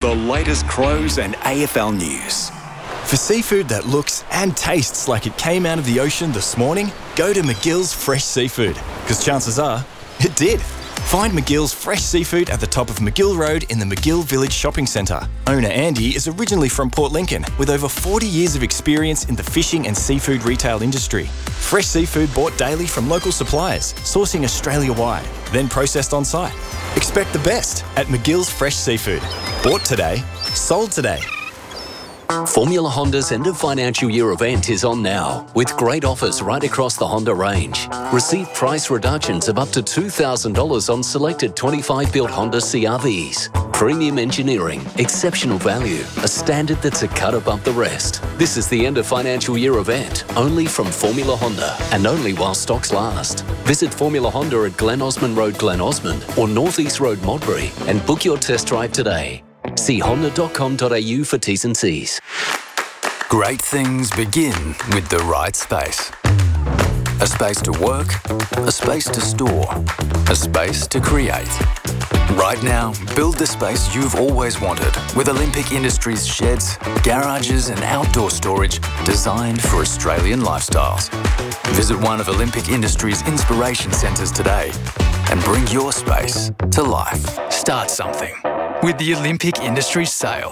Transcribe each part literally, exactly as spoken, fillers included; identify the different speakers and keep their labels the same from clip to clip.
Speaker 1: the latest Crows and A F L news.
Speaker 2: For seafood that looks and tastes like it came out of the ocean this morning, go to McGill's Fresh Seafood, because chances are it did. Find McGill's Fresh Seafood at the top of McGill Road in the McGill Village Shopping Centre. Owner Andy is originally from Port Lincoln with over forty years of experience in the fishing and seafood retail industry. Fresh seafood bought daily from local suppliers, sourcing Australia-wide, then processed on site. Expect the best at McGill's Fresh Seafood. Bought today, sold today.
Speaker 3: Formula Honda's end of financial year event is on now, with great offers right across the Honda range. Receive price reductions of up to two thousand dollars on selected twenty-five built Honda C R Vs. Premium engineering, exceptional value, a standard that's a cut above the rest. This is the end of financial year event, only from Formula Honda, and only while stocks last. Visit Formula Honda at Glen Osmond Road, Glen Osmond, or North East Road, Modbury, and book your test drive today. See honda dot com dot a u for T's and C's.
Speaker 4: Great things begin with the right space. A space to work, a space to store, a space to create. Right now, build the space you've always wanted with Olympic Industries sheds, garages and outdoor storage designed for Australian lifestyles. Visit one of Olympic Industries' inspiration centres today and bring your space to life. Start something with the Olympic Industries sale.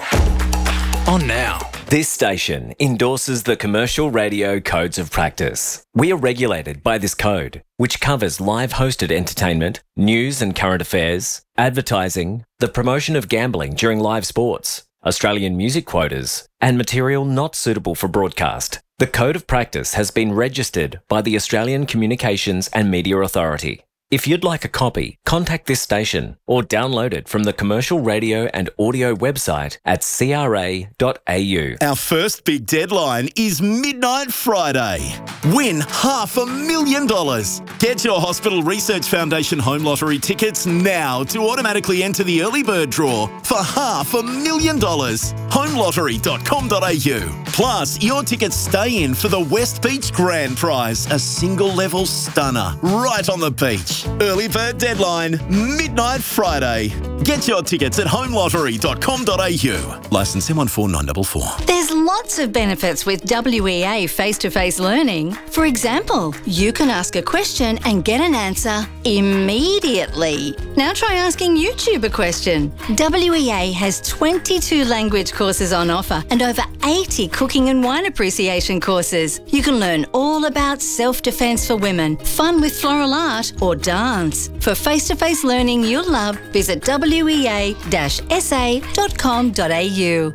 Speaker 4: On now.
Speaker 5: This station endorses the Commercial Radio Codes of Practice. We are regulated by this code, which covers live hosted entertainment, news and current affairs, advertising, the promotion of gambling during live sports, Australian music quotas, and material not suitable for broadcast. The Code of Practice has been registered by the Australian Communications and Media Authority. If you'd like a copy, contact this station or download it from the Commercial Radio and Audio website at c r a dot a u.
Speaker 6: Our first big deadline is Midnight Friday. Win half a million dollars. Get your Hospital Research Foundation Home Lottery tickets now to automatically enter the early bird draw for half a million dollars. home lottery dot com dot a u. Plus, your tickets stay in for the West Beach Grand Prize, a single level stunner right on the beach. Early bird deadline, Midnight Friday. Get your tickets at home lottery dot com dot a u. Licence M one four nine four four.
Speaker 7: There's lots of benefits with W E A face-to-face learning. For example, you can ask a question and get an answer immediately. Now try asking YouTube a question. W E A has twenty-two language courses on offer and over eighty cooking and wine appreciation courses. You can learn all about self-defense for women, fun with floral art or dance. For face-to-face learning you'll love, visit w e a dash s a dot com dot a u.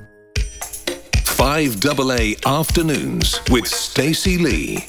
Speaker 8: five A A Afternoons with Stacey Lee.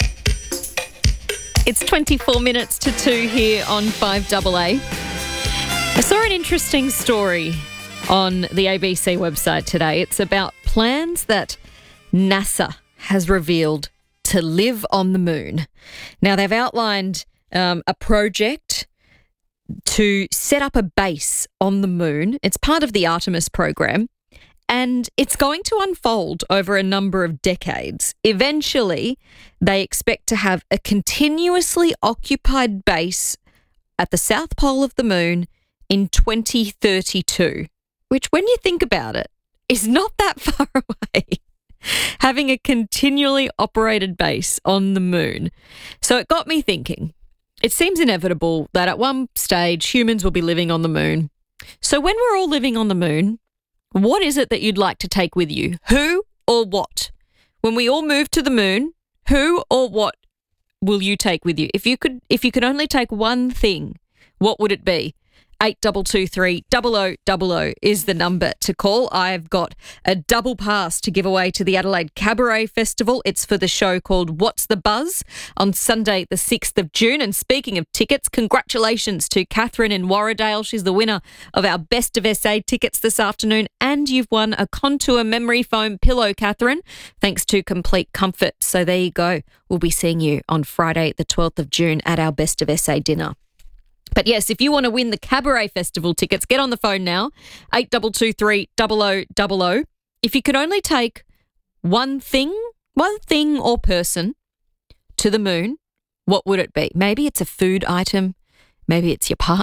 Speaker 9: It's twenty-four minutes to two here on five A A. I saw an interesting story on the A B C website today. It's about plans that NASA has revealed to live on the moon. Now, they've outlined um, a project to set up a base on the moon. It's part of the Artemis program, and it's going to unfold over a number of decades. Eventually, they expect to have a continuously occupied base at the South Pole of the moon in twenty thirty-two, which, when you think about it, is not that far away. Having a continually operated base on the moon. So it got me thinking. It seems inevitable that at one stage humans will be living on the moon. So when we're all living on the moon, what is it that you'd like to take with you? Who or what? When we all move to the moon, who or what will you take with you? If you could if you could only take one thing, what would it be? eight two two three, zero zero zero zero is the number to call. I've got a double pass to give away to the Adelaide Cabaret Festival. It's for the show called What's the Buzz on Sunday the sixth of June. And speaking of tickets, congratulations to Catherine in Warradale. She's the winner of our Best of S A tickets this afternoon. And you've won a Contour Memory Foam pillow, Catherine, thanks to Complete Comfort. So there you go. We'll be seeing you on Friday the twelfth of June at our Best of S A dinner. But yes, if you want to win the Cabaret Festival tickets, get on the phone now, eight two two three, zero zero zero zero. If you could only take one thing, one thing or person to the moon, what would it be? Maybe it's a food item, maybe it's your partner,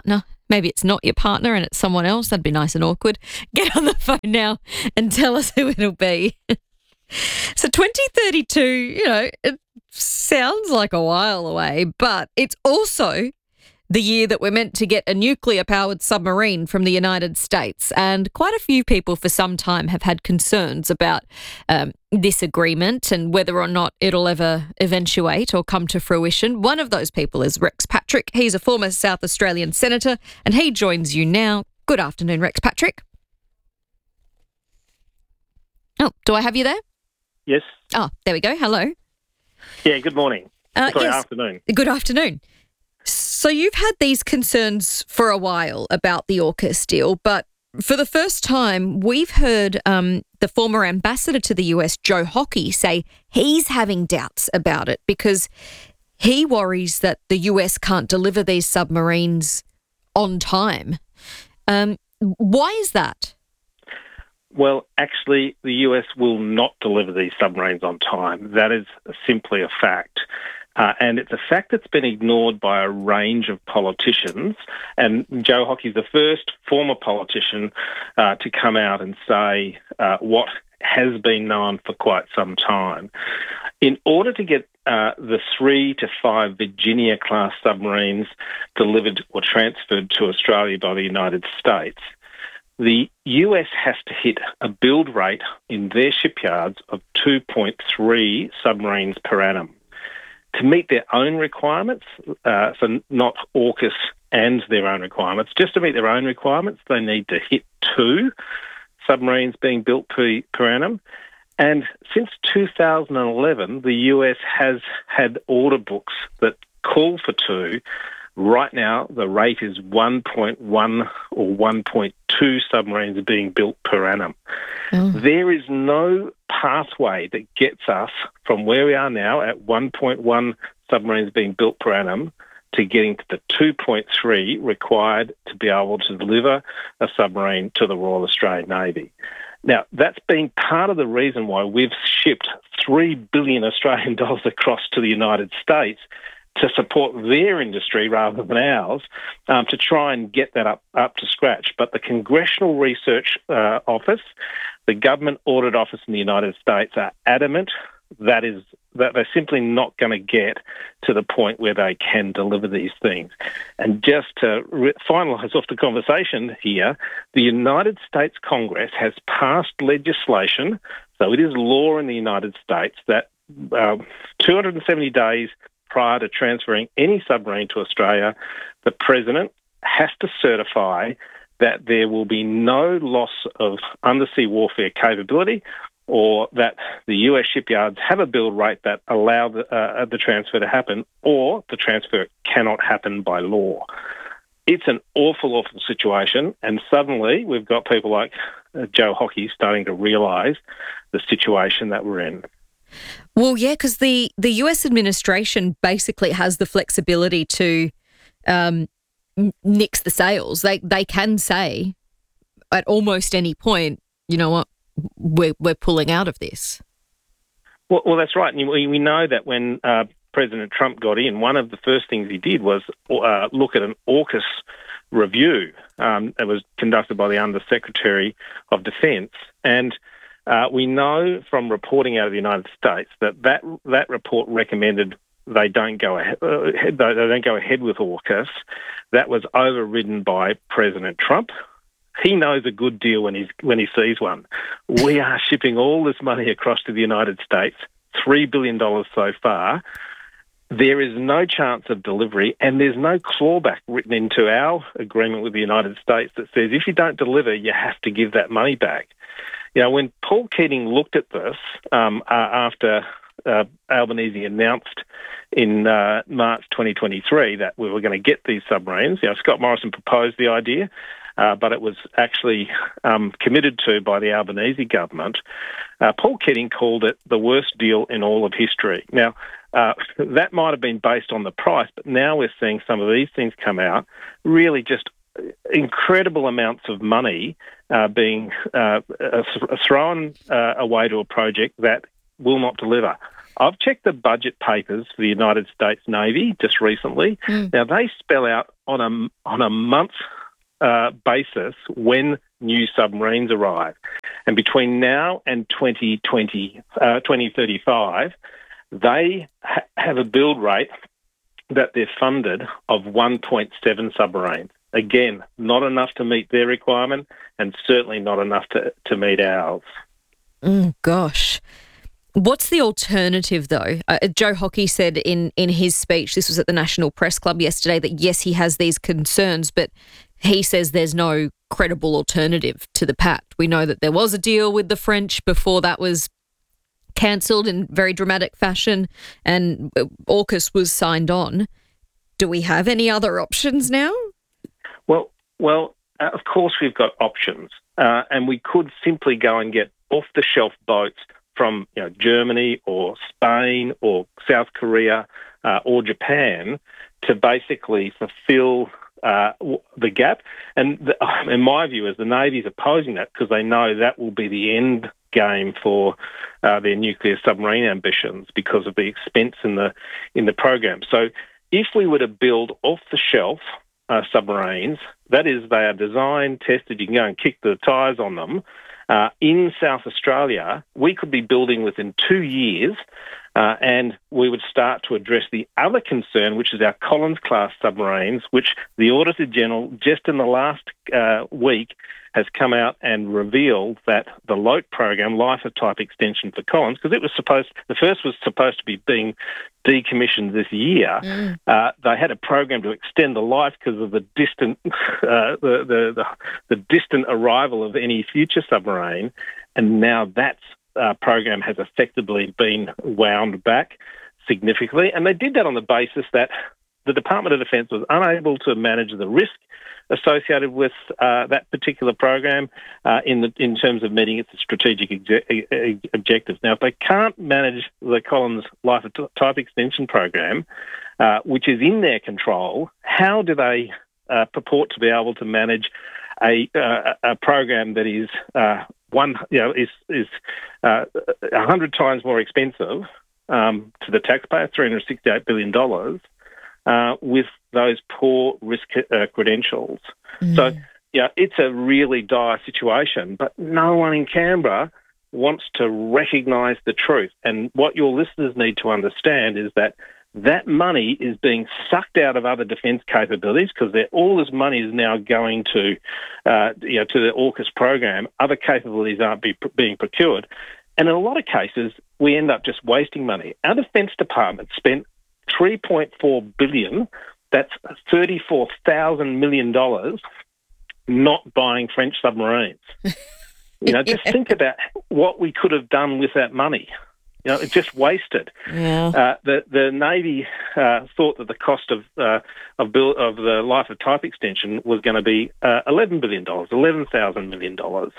Speaker 9: maybe it's not your partner and it's someone else. That'd be nice and awkward. Get on the phone now and tell us who it'll be. So twenty thirty-two, you know, it sounds like a while away, but it's also the year that we're meant to get a nuclear-powered submarine from the United States. And quite a few people for some time have had concerns about um, this agreement and whether or not it'll ever eventuate or come to fruition. One of those people is Rex Patrick. He's a former South Australian senator, and he joins you now. Good afternoon, Rex Patrick. Oh, do I have you there?
Speaker 10: Yes.
Speaker 9: Oh, there we go. Hello.
Speaker 10: Yeah, good morning.
Speaker 9: Uh,
Speaker 10: Sorry,
Speaker 9: yes.
Speaker 10: afternoon.
Speaker 9: Good afternoon. So you've had these concerns for a while about the AUKUS deal, but for the first time, we've heard um, the former ambassador to the U S, Joe Hockey, say he's having doubts about it because he worries that the U S can't deliver these submarines on time. Um, why is that?
Speaker 10: Well, actually, the U S will not deliver these submarines on time. That is simply a fact. Uh, and it's a fact that's been ignored by a range of politicians. And Joe Hockey's the first former politician uh, to come out and say uh, what has been known for quite some time. In order to get uh, the three to five Virginia-class submarines delivered or transferred to Australia by the United States, the U S has to hit a build rate in their shipyards of two point three submarines per annum. To meet their own requirements, uh, so not AUKUS and their own requirements, just to meet their own requirements, they need to hit two submarines being built per, per annum. And since two thousand eleven, the U S has had order books that call for two. Right now, the rate is one point one or one point two submarines being built per annum. Mm. There is no pathway that gets us from where we are now at one point one submarines being built per annum to getting to the two point three required to be able to deliver a submarine to the Royal Australian Navy. Now, that's been part of the reason why we've shipped three billion Australian dollars across to the United States to support their industry rather than ours, um, to try and get that up, up to scratch. But the Congressional Research uh, Office, the Government Audit Office in the United States are adamant that is that they're simply not going to get to the point where they can deliver these things. And just to re- finalise off the conversation here, the United States Congress has passed legislation, so it is law in the United States, that uh, two hundred seventy days prior to transferring any submarine to Australia, the President has to certify that there will be no loss of undersea warfare capability, or that the U S shipyards have a build rate that allow the, uh, the transfer to happen, or the transfer cannot happen by law. It's an awful, awful situation, and suddenly we've got people like uh, Joe Hockey starting to realise the situation that we're in.
Speaker 9: Well, yeah, because the, the U S administration basically has the flexibility to um, nix the sales. They they can say at almost any point, you know what, we're, we're pulling out of this.
Speaker 10: Well, well that's right. And we, we know that when uh, President Trump got in, one of the first things he did was uh, look at an AUKUS review um, that was conducted by the Undersecretary of Defence. And Uh, we know from reporting out of the United States that that, that report recommended they don't go ahead, uh, they don't go ahead with AUKUS. That was overridden by President Trump. He knows a good deal when he's when he sees one. We are shipping all this money across to the United States, three billion dollars so far. There is no chance of delivery, and there's no clawback written into our agreement with the United States that says if you don't deliver, you have to give that money back. You know, when Paul Keating looked at this um, uh, after uh, Albanese announced in uh, March twenty twenty-three that we were going to get these submarines, you know, Scott Morrison proposed the idea, uh, but it was actually um, committed to by the Albanese government. Uh, Paul Keating called it the worst deal in all of history. Now, uh, that might have been based on the price, but now we're seeing some of these things come out, really just incredible amounts of money uh, being uh, thrown uh, away to a project that will not deliver. I've checked the budget papers for the United States Navy just recently. Mm. Now, they spell out on a, on a month uh, basis when new submarines arrive. And between now and twenty twenty, uh, twenty thirty-five, they ha- have a build rate that they're funded of one point seven submarines. Again, not enough to meet their requirement and certainly not enough to, to meet ours.
Speaker 9: Mm, gosh. What's the alternative, though? Uh, Joe Hockey said in, in his speech, this was at the National Press Club yesterday, that yes, he has these concerns, but he says there's no credible alternative to the pact. We know that there was a deal with the French before that was cancelled in very dramatic fashion and AUKUS was signed on. Do we have any other options now?
Speaker 10: Well, well, uh, of course we've got options, uh, and we could simply go and get off-the-shelf boats from you know, Germany or Spain or South Korea uh, or Japan to basically fulfil uh, the gap. And the, in my view, as the Navy's opposing that because they know that will be the end game for uh, their nuclear submarine ambitions because of the expense in the in the program. So if we were to build off-the-shelf Uh, submarines, that is, they are designed, tested, you can go and kick the tyres on them, uh, in South Australia, we could be building within two years uh, and we would start to address the other concern, which is our Collins-class submarines, which the Auditor General just in the last uh, week has come out and revealed that the L O T program, Life of Type Extension for Collins, because it was supposed, the first was supposed to be being decommissioned this year. Mm. Uh, they had a program to extend the life because of the distant, uh, the, the, the the distant arrival of any future submarine, and now that uh, program has effectively been wound back significantly. And they did that on the basis that the Department of Defence was unable to manage the risk associated with uh, that particular program uh, in the in terms of meeting its strategic exe- objectives. Now, if they can't manage the Collins Life of Type Extension program, uh, which is in their control, how do they uh, purport to be able to manage a uh, a program that is uh, one you know is is uh, a hundred times more expensive um, to the taxpayer, three hundred sixty-eight billion dollars? Uh, with those poor risk uh, credentials. Mm. So, yeah, it's a really dire situation, but no one in Canberra wants to recognise the truth. And what your listeners need to understand is that that money is being sucked out of other defence capabilities because all this money is now going to, uh, you know, to the AUKUS program. Other capabilities aren't be, being procured. And in a lot of cases, we end up just wasting money. Our Defence Department spent three point four billion dollars, that's thirty-four thousand million dollars, not buying French submarines. You know, just think about what we could have done with that money. You know, it's just wasted.
Speaker 9: Yeah.
Speaker 10: Uh, the the Navy uh, thought that the cost of uh, of, build, of the Life of Type Extension was going to be uh, eleven billion dollars, eleven thousand million dollars.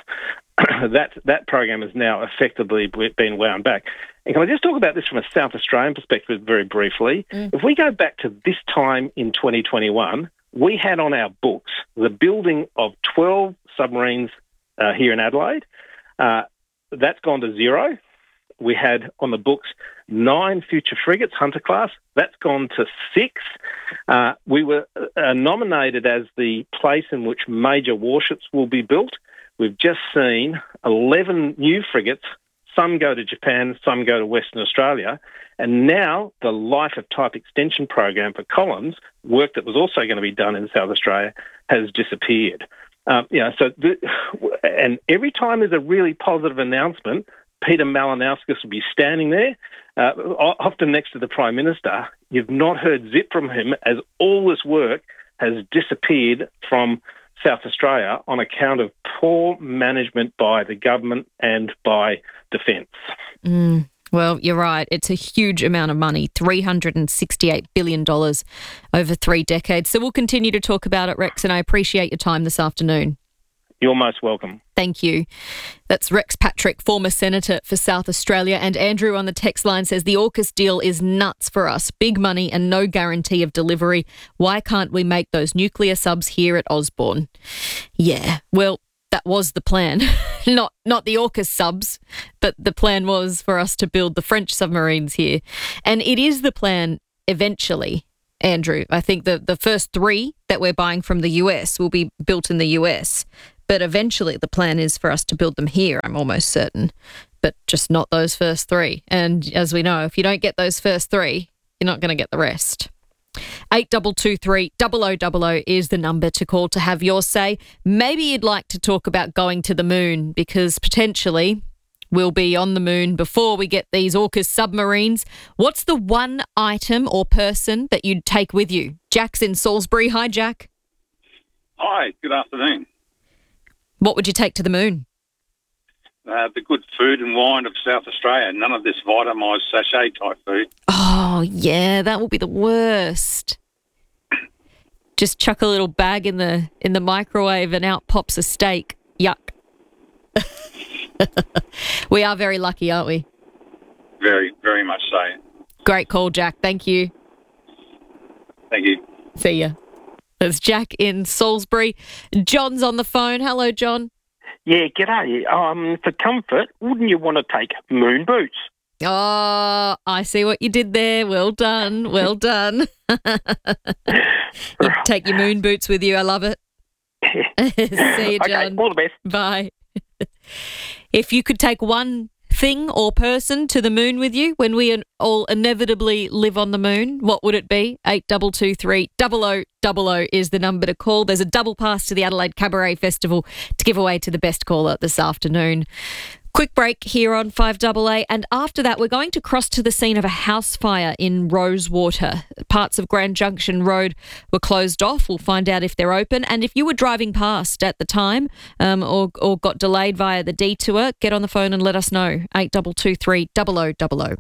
Speaker 10: that that program has now effectively been wound back. And can I just talk about this from a South Australian perspective very briefly? Mm. If we go back to this time in twenty twenty-one, we had on our books the building of twelve submarines uh, here in Adelaide. Uh, that's gone to zero. We had on the books nine future frigates, Hunter class. That's gone to six. Uh, we were uh, nominated as the place in which major warships will be built. We've just seen eleven new frigates. Some go to Japan, some go to Western Australia. And now the Life of Type Extension program for Collins, work that was also going to be done in South Australia, has disappeared. Um, you know, so the, and every time there's a really positive announcement, Peter Malinowskis will be standing there, uh, often next to the Prime Minister. You've not heard zip from him as all this work has disappeared from South Australia on account of poor management by the government and by Defence.
Speaker 9: Mm, well, you're right. It's a huge amount of money, three hundred sixty-eight billion dollars over three decades. So we'll continue to talk about it, Rex, and I appreciate your time this afternoon.
Speaker 10: You're most welcome.
Speaker 9: Thank you. That's Rex Patrick, former Senator for South Australia. And Andrew on the text line says the AUKUS deal is nuts for us. Big money and no guarantee of delivery. Why can't we make those nuclear subs here at Osborne? Yeah, well, that was the plan. not not the AUKUS subs, but the plan was for us to build the French submarines here. And it is the plan eventually. Andrew. I think the, the first three that we're buying from the U S will be built in the U S, but eventually the plan is for us to build them here, I'm almost certain, but just not those first three. And as we know, if you don't get those first three, you're not going to get the rest. eight two two three, zero zero zero zero is the number to call to have your say. Maybe you'd like to talk about going to the moon because potentially we'll be on the moon before we get these AUKUS submarines. What's the one item or person that you'd take with you? Jack's in Salisbury. Hi, Jack.
Speaker 11: Hi, good afternoon.
Speaker 9: What would you take to the moon?
Speaker 11: Uh, the good food and wine of South Australia. None of this vitamised sachet type food.
Speaker 9: Oh, yeah, that will be the worst. Just chuck a little bag in the in the microwave and out pops a steak. Yuck. We are very lucky, aren't we?
Speaker 11: Very, very much so.
Speaker 9: Great call, Jack. Thank you.
Speaker 11: Thank you.
Speaker 9: See ya. That's Jack in Salisbury. John's on the phone. Hello, John.
Speaker 12: Yeah, g'day. Um, for comfort, wouldn't you want to take moon boots?
Speaker 9: Oh, I see what you did there. Well done. Well done. You take your moon boots with you. I love it. See you, John.
Speaker 12: Okay, all the best.
Speaker 9: Bye. If you could take one thing or person to the moon with you when we all inevitably live on the moon, what would it be? eight two two three, zero zero zero zero is the number to call. There's a double pass to the Adelaide Cabaret Festival to give away to the best caller this afternoon. Quick break here on five double A, and after that we're going to cross to the scene of a house fire in Rosewater. Parts of Grand Junction Road were closed off. We'll find out if they're open, and if you were driving past at the time um, or, or got delayed via the detour, get on the phone and let us know. eight two two three, zero zero zero zero.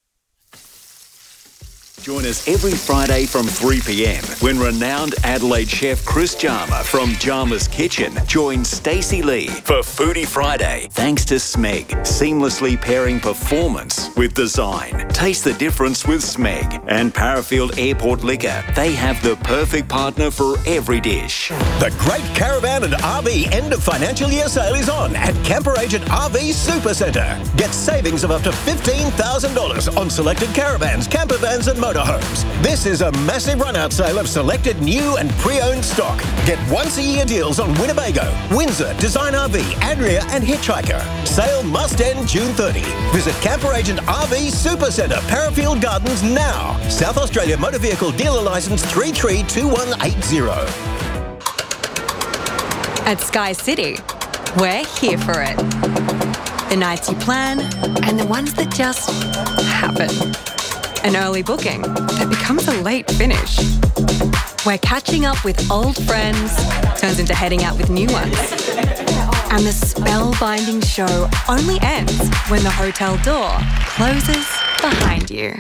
Speaker 1: Join us every Friday from three p.m. when renowned Adelaide chef Chris Jarma from Jarma's Kitchen joins Stacey Lee for Foodie Friday. Thanks to Smeg, seamlessly pairing performance with design. Taste the difference with Smeg. And Parafield Airport Liquor. They have the perfect partner for every dish.
Speaker 13: The Great Caravan and R V end of financial year sale is on at Camper Agent R V Supercentre. Get savings of up to fifteen thousand dollars on selected caravans, camper vans and motorhomes. This is a massive run-out sale of selected new and pre-owned stock. Get once-a-year deals on Winnebago, Windsor, Design R V, Adria and Hitchhiker. Sale must end June thirtieth. Visit Camper Agent R V Supercentre, Parafield Gardens now. South Australia Motor Vehicle Dealer Licence three three two one eight zero.
Speaker 14: At Sky City, we're here for it. The nights you plan and the ones that just happen. An early booking that becomes a late finish. Where catching up with old friends turns into heading out with new ones. And the spellbinding show only ends when the hotel door closes behind you.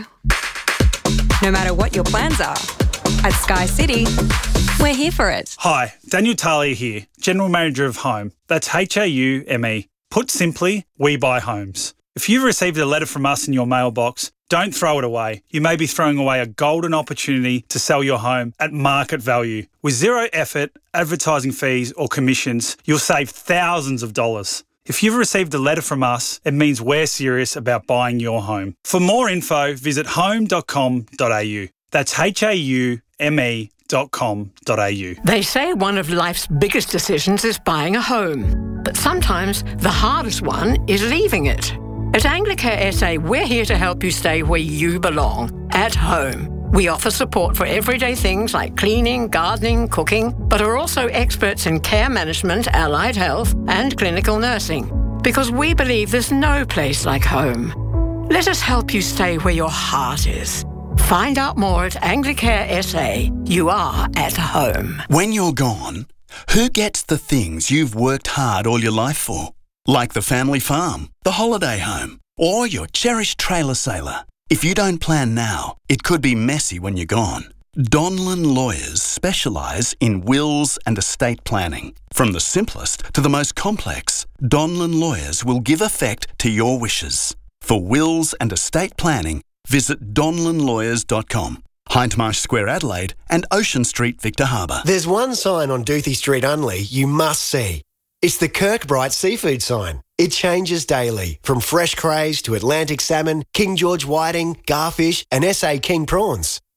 Speaker 14: No matter what your plans are, at Sky City, we're here for it.
Speaker 15: Hi, Daniel Talia here, General Manager of Home. That's H A U M E. Put simply, we buy homes. If you've received a letter from us in your mailbox, don't throw it away. You may be throwing away a golden opportunity to sell your home at market value. With zero effort, advertising fees or commissions, you'll save thousands of dollars. If you've received a letter from us, it means we're serious about buying your home. For more info, visit home dot com dot a u. That's H A U M E dot com dot a u.
Speaker 16: They say one of life's biggest decisions is buying a home. But sometimes the hardest one is leaving it. At Anglicare S A, we're here to help you stay where you belong, at home. We offer support for everyday things like cleaning, gardening, cooking, but are also experts in care management, allied health, and clinical nursing. Because we believe there's no place like home. Let us help you stay where your heart is. Find out more at Anglicare S A. You are at home.
Speaker 17: When you're gone, who gets the things you've worked hard all your life for? Like the family farm, the holiday home, or your cherished trailer sailor. If you don't plan now, it could be messy when you're gone. Donlan Lawyers specialise in wills and estate planning. From the simplest to the most complex, Donlan Lawyers will give effect to your wishes. For wills and estate planning, visit donlan lawyers dot com. Hindmarsh Square, Adelaide and Ocean Street, Victor Harbour.
Speaker 18: There's one sign on Doothie Street only you must see. It's the Kirkbright seafood sign. It changes daily, from fresh crays to Atlantic salmon, King George whiting, garfish and S A King prawns.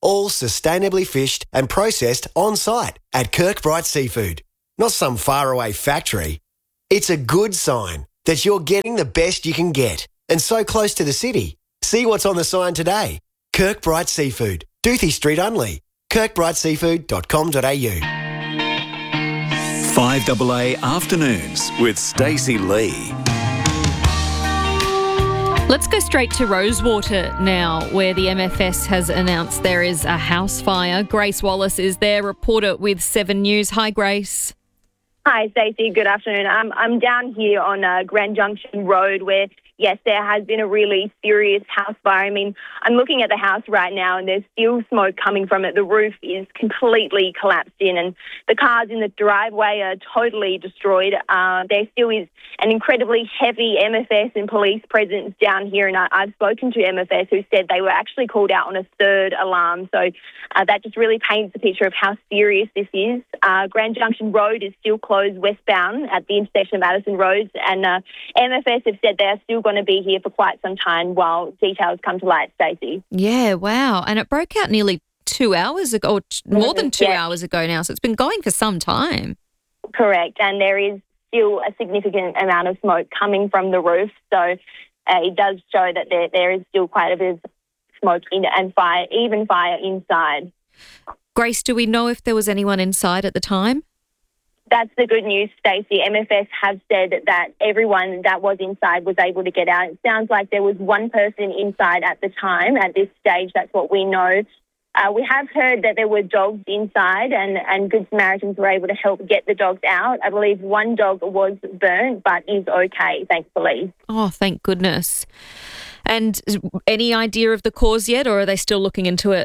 Speaker 18: all sustainably fished and processed on-site at Kirkbright Seafood. Not some faraway factory. It's a good sign that you're getting the best you can get and so close to the city. See what's on the sign today. Kirkbright Seafood, Duthie Street, Unley. kirkbright seafood dot com dot a u.
Speaker 1: five A A Afternoons with Stacey Lee.
Speaker 9: Let's go straight to Rosewater now, where the M F S has announced there is a house fire. Grace Wallace is there, reporter with Seven News. Hi, Grace.
Speaker 19: Hi, Stacey. Good afternoon. I'm I'm down here on uh, Grand Junction Road where, yes, there has been a really serious house fire. I mean, I'm looking at the house right now and there's still smoke coming from it. The roof is completely collapsed in and the cars in the driveway are totally destroyed. Uh, there still is an incredibly heavy M F S and police presence down here, and I, I've spoken to M F S who said they were actually called out on a third alarm. So uh, that just really paints the picture of how serious this is. Uh, Grand Junction Road is still closed westbound at the intersection of Madison Roads, and uh, M F S have said they are still going to be here for quite some time while details come to light, Stacey.
Speaker 9: Yeah, wow. And it broke out nearly two hours ago, or t- more than two
Speaker 19: Yeah.
Speaker 9: hours ago now, so it's been going for some time.
Speaker 19: Correct, and there is still a significant amount of smoke coming from the roof, so uh, it does show that there there is still quite a bit of smoke in and fire, even fire inside.
Speaker 9: Grace, do we know if there was anyone inside at the time?
Speaker 19: That's the good news, Stacey. M F S have said that everyone that was inside was able to get out. It sounds like there was one person inside at the time. At this stage, that's what we know. Uh, we have heard that there were dogs inside and, and Good Samaritans were able to help get the dogs out. I believe one dog was burnt but is okay, thankfully.
Speaker 9: Oh, thank goodness. And any idea of the cause yet, or are they still looking into it?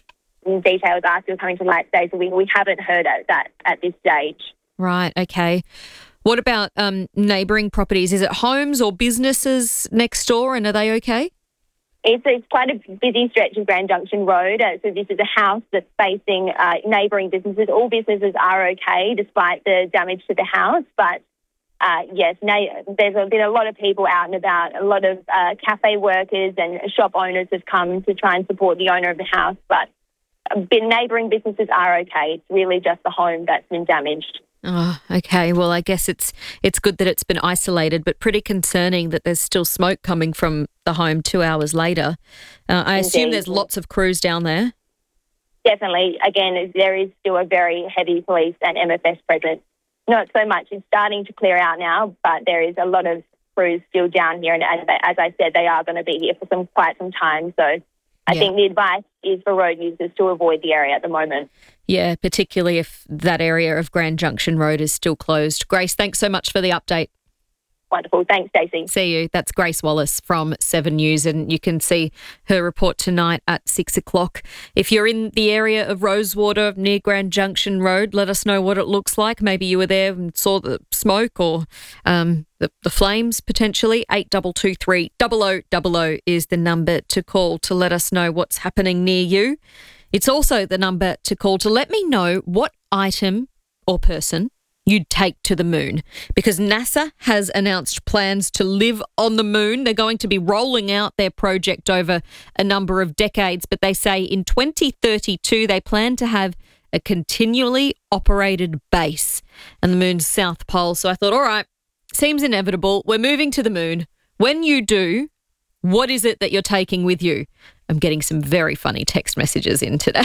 Speaker 19: Details are still coming to light, Stacey. We, we haven't heard at that at this stage.
Speaker 9: Right, okay. What about um, neighbouring properties? Is it homes or businesses next door, and are they okay?
Speaker 19: It's, it's quite a busy stretch of Grand Junction Road. Uh, so this is a house that's facing uh, neighbouring businesses. All businesses are okay despite the damage to the house. But, uh, yes, na- there's been a lot of people out and about. A lot of uh, cafe workers and shop owners have come to try and support the owner of the house. But uh, neighbouring businesses are okay. It's really just the home that's been damaged.
Speaker 9: Oh, okay. Well, I guess it's it's good that it's been isolated, but pretty concerning that there's still smoke coming from the home two hours later. Uh, I assume
Speaker 19: Indeed.
Speaker 9: there's lots of crews down there.
Speaker 19: Definitely. Again, there is still a very heavy police and M F S presence. Not so much. It's starting to clear out now, but there is a lot of crews still down here. And as, as I said, they are going to be here for some quite some time. So I
Speaker 9: Yeah.
Speaker 19: think the advice is for road users to avoid the area at the moment.
Speaker 9: Yeah, particularly if that area of Grand Junction Road is still closed. Grace, thanks so much for the update.
Speaker 19: Wonderful. Thanks, Stacey.
Speaker 9: See you. That's Grace Wallace from Seven News, and you can see her report tonight at six o'clock. If you're in the area of Rosewater near Grand Junction Road, let us know what it looks like. Maybe you were there and saw the smoke or um, the, the flames potentially. eight two two three, zero zero zero zero is the number to call to let us know what's happening near you. It's also the number to call to let me know what item or person you'd take to the moon, because NASA has announced plans to live on the moon. They're going to be rolling out their project over a number of decades, but they say in twenty thirty-two they plan to have a continually operated base on the moon's south pole. So I thought, all right, seems inevitable. We're moving to the moon. When you do, what is it that you're taking with you? I'm getting some very funny text messages in today.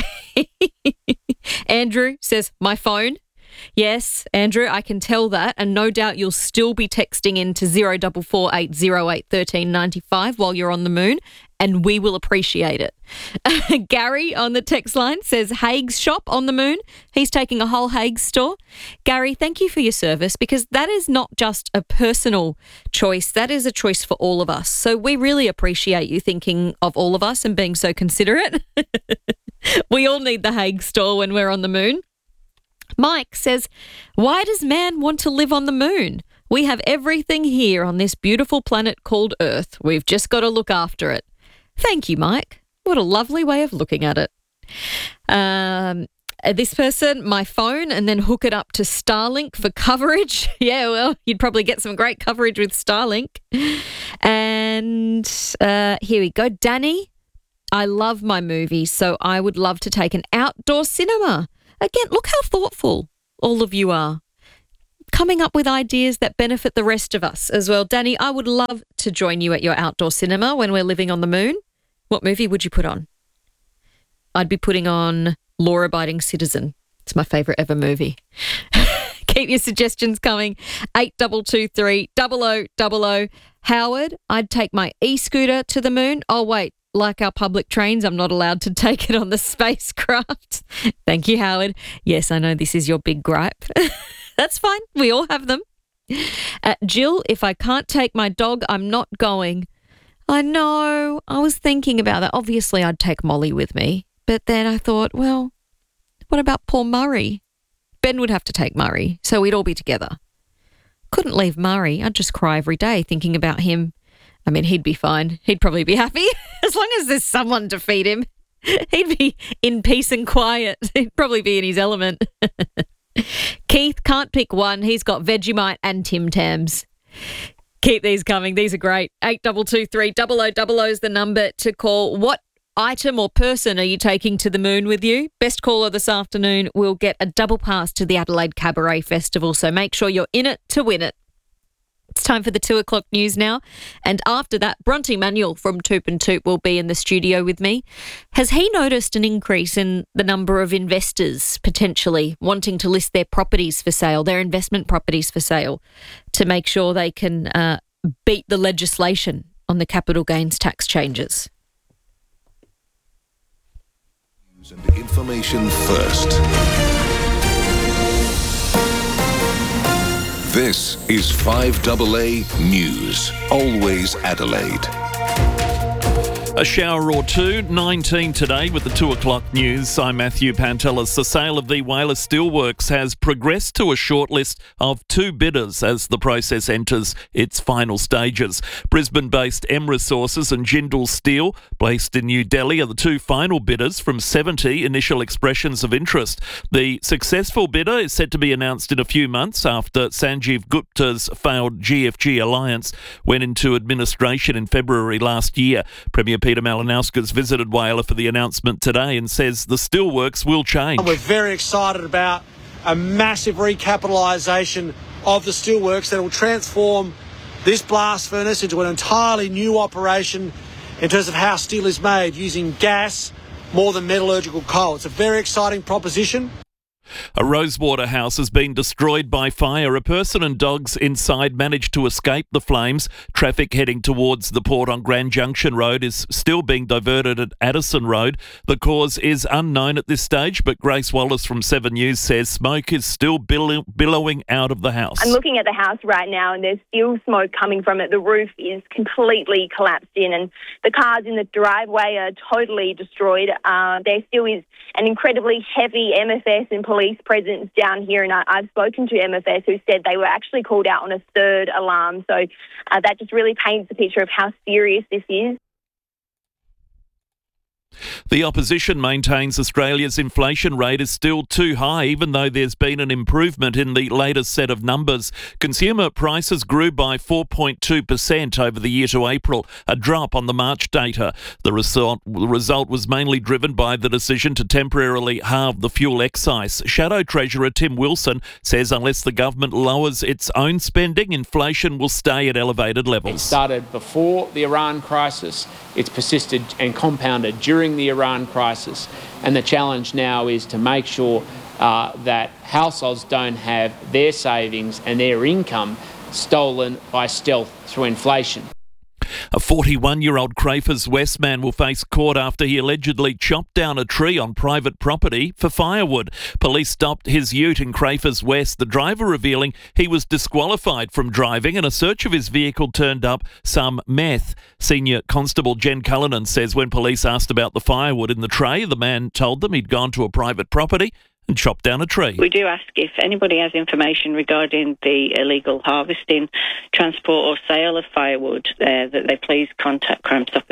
Speaker 9: Andrew says, my phone. Yes, Andrew, I can tell that, and no doubt you'll still be texting in to zero four four eight zero eight one three nine five while you're on the moon, and we will appreciate it. Gary on the text line says Haig's shop on the moon. He's taking a whole Haig's store. Gary, thank you for your service, because that is not just a personal choice. That is a choice for all of us. So we really appreciate you thinking of all of us and being so considerate. We all need the Haig store when we're on the moon. Mike says, why does man want to live on the moon? We have everything here on this beautiful planet called Earth. We've just got to look after it. Thank you, Mike. What a lovely way of looking at it. Um, this person, my phone, and then hook it up to Starlink for coverage. Yeah, well, you'd probably get some great coverage with Starlink. And uh, here we go. Danny, I love my movies, so I would love to take an outdoor cinema. Again, look how thoughtful all of you are. Coming up with ideas that benefit the rest of us as well. Danny, I would love to join you at your outdoor cinema when we're living on the moon. What movie would you put on? I'd be putting on Law Abiding Citizen. It's my favourite ever movie. Keep your suggestions coming. eight two two three, double oh double oh. Howard, I'd take my e-scooter to the moon. Oh, wait, like our public trains, I'm not allowed to take it on the spacecraft. Thank you, Howard. Yes, I know this is your big gripe. That's fine. We all have them. Uh, Jill, if I can't take my dog, I'm not going. I know. I was thinking about that. Obviously, I'd take Molly with me. But then I thought, well, what about poor Murray? Ben would have to take Murray, so we'd all be together. Couldn't leave Murray. I'd just cry every day thinking about him. I mean, he'd be fine. He'd probably be happy. As long as there's someone to feed him, he'd be in peace and quiet. He'd probably be in his element. Keith can't pick one. He's got Vegemite and Tim Tams. Keep these coming. These are great. eight two two three, double oh double oh is the number to call. What item or person are you taking to the moon with you? Best caller this afternoon will get a double pass to the Adelaide Cabaret Festival, so make sure you're in it to win it. It's time for the two o'clock news now. And after that, Bronte Manuel from Toop and Toop will be in the studio with me. Has he noticed an increase in the number of investors potentially wanting to list their properties for sale, their investment properties for sale, to make sure they can uh, beat the legislation on the capital gains tax changes?
Speaker 8: And information first. This is five double A News. Always Adelaide.
Speaker 20: A shower or two, nineteen today with the two o'clock news. I'm Matthew Pantelis. The sale of the Whaler Steelworks has progressed to a shortlist of two bidders as the process enters its final stages. Brisbane-based M Resources and Jindal Steel, based in New Delhi, are the two final bidders from seventy initial expressions of interest. The successful bidder is set to be announced in a few months after Sanjeev Gupta's failed G F G alliance went into administration in February last year. Premier Peter Malinauskas visited Whaler for the announcement today and says the steelworks will change.
Speaker 21: We're very excited about a massive recapitalisation of the steelworks that will transform this blast furnace into an entirely new operation in terms of how steel is made, using gas more than metallurgical coal. It's a very exciting proposition.
Speaker 20: A Rosewater house has been destroyed by fire. A person and dogs inside managed to escape the flames. Traffic heading towards the port on Grand Junction Road is still being diverted at Addison Road. The cause is unknown at this stage, but Grace Wallace from Seven News says smoke is still billow- billowing out of the house.
Speaker 19: I'm looking at the house right now and there's still smoke coming from it. The roof is completely collapsed in and the cars in the driveway are totally destroyed. Uh, there still is an incredibly heavy M F S and police presence down here, and I, I've spoken to M F S who said they were actually called out on a third alarm. So uh, that just really paints a picture of how serious this is.
Speaker 20: The opposition maintains Australia's inflation rate is still too high, even though there's been an improvement in the latest set of numbers. Consumer prices grew by four point two percent over the year to April, a drop on the March data. The result, the result was mainly driven by the decision to temporarily halve the fuel excise. Shadow Treasurer Tim Wilson says unless the government lowers its own spending, inflation will stay at elevated levels.
Speaker 22: It started before the Iran crisis. It's persisted and compounded during the Iran crisis, and the challenge now is to make sure uh, that households don't have their savings and their income stolen by stealth through inflation.
Speaker 20: A forty-one-year-old Crafers West man will face court after he allegedly chopped down a tree on private property for firewood. Police stopped his ute in Crafers West, the driver revealing he was disqualified from driving and a search of his vehicle turned up some meth. Senior Constable Jen Cullinan says when police asked about the firewood in the tray, the man told them he'd gone to a private property and chopped down a tree.
Speaker 23: We do ask if anybody has information regarding the illegal harvesting, transport or sale of firewood, uh, that they please contact Crime Stoppers.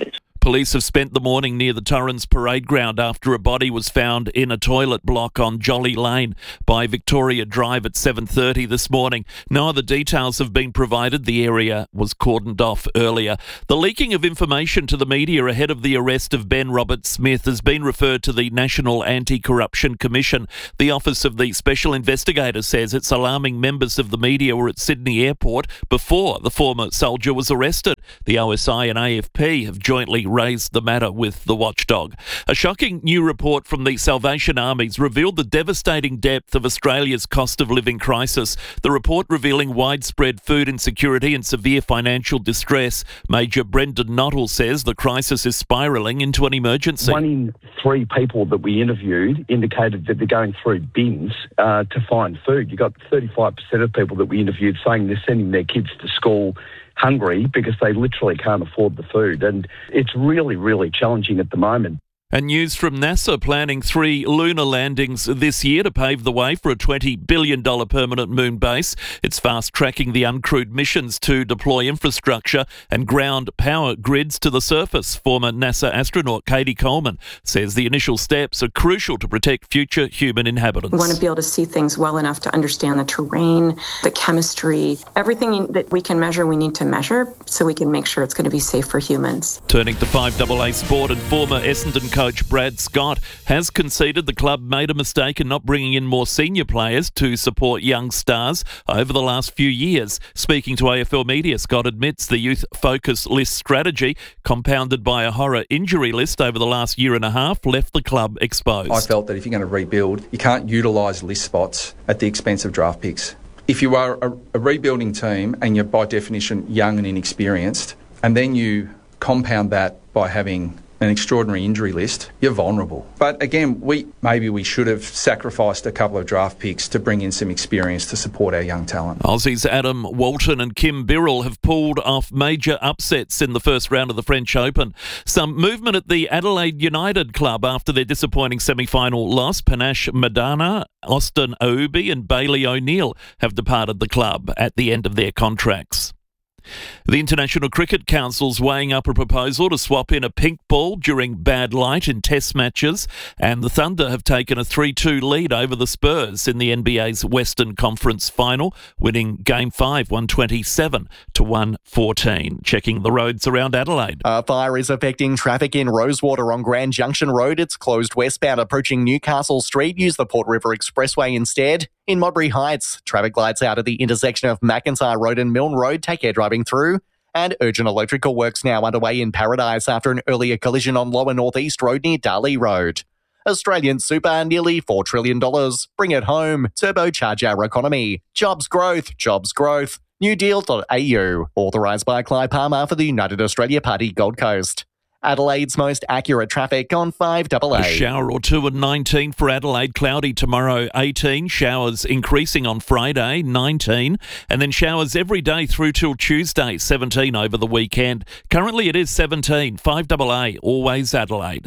Speaker 20: Police have spent the morning near the Torrens Parade Ground after a body was found in a toilet block on Jolly Lane by Victoria Drive at seven thirty this morning. No other details have been provided. The area was cordoned off earlier. The leaking of information to the media ahead of the arrest of Ben Roberts-Smith has been referred to the National Anti-Corruption Commission. The Office of the Special Investigator says it's alarming members of the media were at Sydney Airport before the former soldier was arrested. The O S I and A F P have jointly raised the matter with the watchdog. A shocking new report from the Salvation Army's revealed the devastating depth of Australia's cost of living crisis. The report revealing widespread food insecurity and severe financial distress. Major Brendan Nottle says the crisis is spiralling into an emergency.
Speaker 2: One in three people that we interviewed indicated that they're going through bins uh, to find food. You got thirty-five percent of people that we interviewed saying they're sending their kids to school hungry because they literally can't afford the food. And it's really, really challenging at the moment.
Speaker 20: And news from NASA planning three lunar landings this year to pave the way for a twenty billion dollars permanent moon base. It's fast-tracking the uncrewed missions to deploy infrastructure and ground power grids to the surface. Former NASA astronaut Katie Coleman says the initial steps are crucial to protect future human inhabitants.
Speaker 3: We want to be able to see things well enough to understand the terrain, the chemistry, everything that we can measure, we need to measure so we can make sure it's going to be safe for humans.
Speaker 20: Turning to five A A sport, and former Essendon coach Brad Scott has conceded the club made a mistake in not bringing in more senior players to support young stars over the last few years. Speaking to A F L Media, Scott admits the youth focus list strategy, compounded by a horror injury list over the last year and a half, left the club exposed.
Speaker 4: I felt that if you're going to rebuild, you can't utilise list spots at the expense of draft picks. If you are a, a rebuilding team and you're by definition young and inexperienced, and then you compound that by having an extraordinary injury list, you're vulnerable. But again, we maybe we should have sacrificed a couple of draft picks to bring in some experience to support our young talent.
Speaker 20: Aussies Adam Walton and Kim Birrell have pulled off major upsets in the first round of the French Open. Some movement at the Adelaide United club after their disappointing semi-final loss. Panache Madana, Austin Oubi and Bailey O'Neill have departed the club at the end of their contracts. The International Cricket Council's weighing up a proposal to swap in a pink ball during bad light in test matches, and the Thunder have taken a three two lead over the Spurs in the N B A's Western Conference final, winning Game five one twenty-seven to one fourteen. Checking the roads around Adelaide.
Speaker 24: A fire is affecting traffic in Rosewater on Grand Junction Road. It's closed westbound approaching Newcastle Street. Use the Port River Expressway instead. In Modbury Heights, traffic lights out at the intersection of McIntyre Road and Milne Road. Take care driving through. And urgent electrical works now underway in Paradise after an earlier collision on Lower North East Road near Darley Road. Australian super, nearly four trillion dollars. Bring it home. Turbocharge our economy. Jobs growth. Jobs growth. new deal dot a u. Authorised by Clive Palmer for the United Australia Party Gold Coast. Adelaide's most accurate traffic on five A A.
Speaker 20: A shower or two at nineteen for Adelaide. Cloudy tomorrow, eighteen. Showers increasing on Friday, nineteen. And then showers every day through till Tuesday, seventeen over the weekend. Currently it is seventeen. five A A, always Adelaide.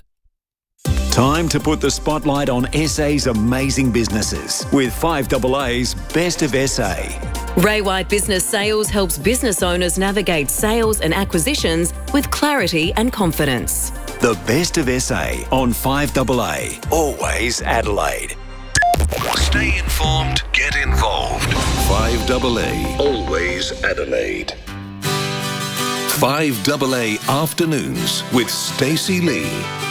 Speaker 1: Time to put the spotlight on S A's amazing businesses with five A A's Best of S A.
Speaker 25: Ray White Business Sales helps business owners navigate sales and acquisitions with clarity and confidence.
Speaker 1: The Best of S A on five A A, always Adelaide.
Speaker 8: Stay informed, get involved. five A A, always Adelaide. five A A Afternoons with Stacey Lee.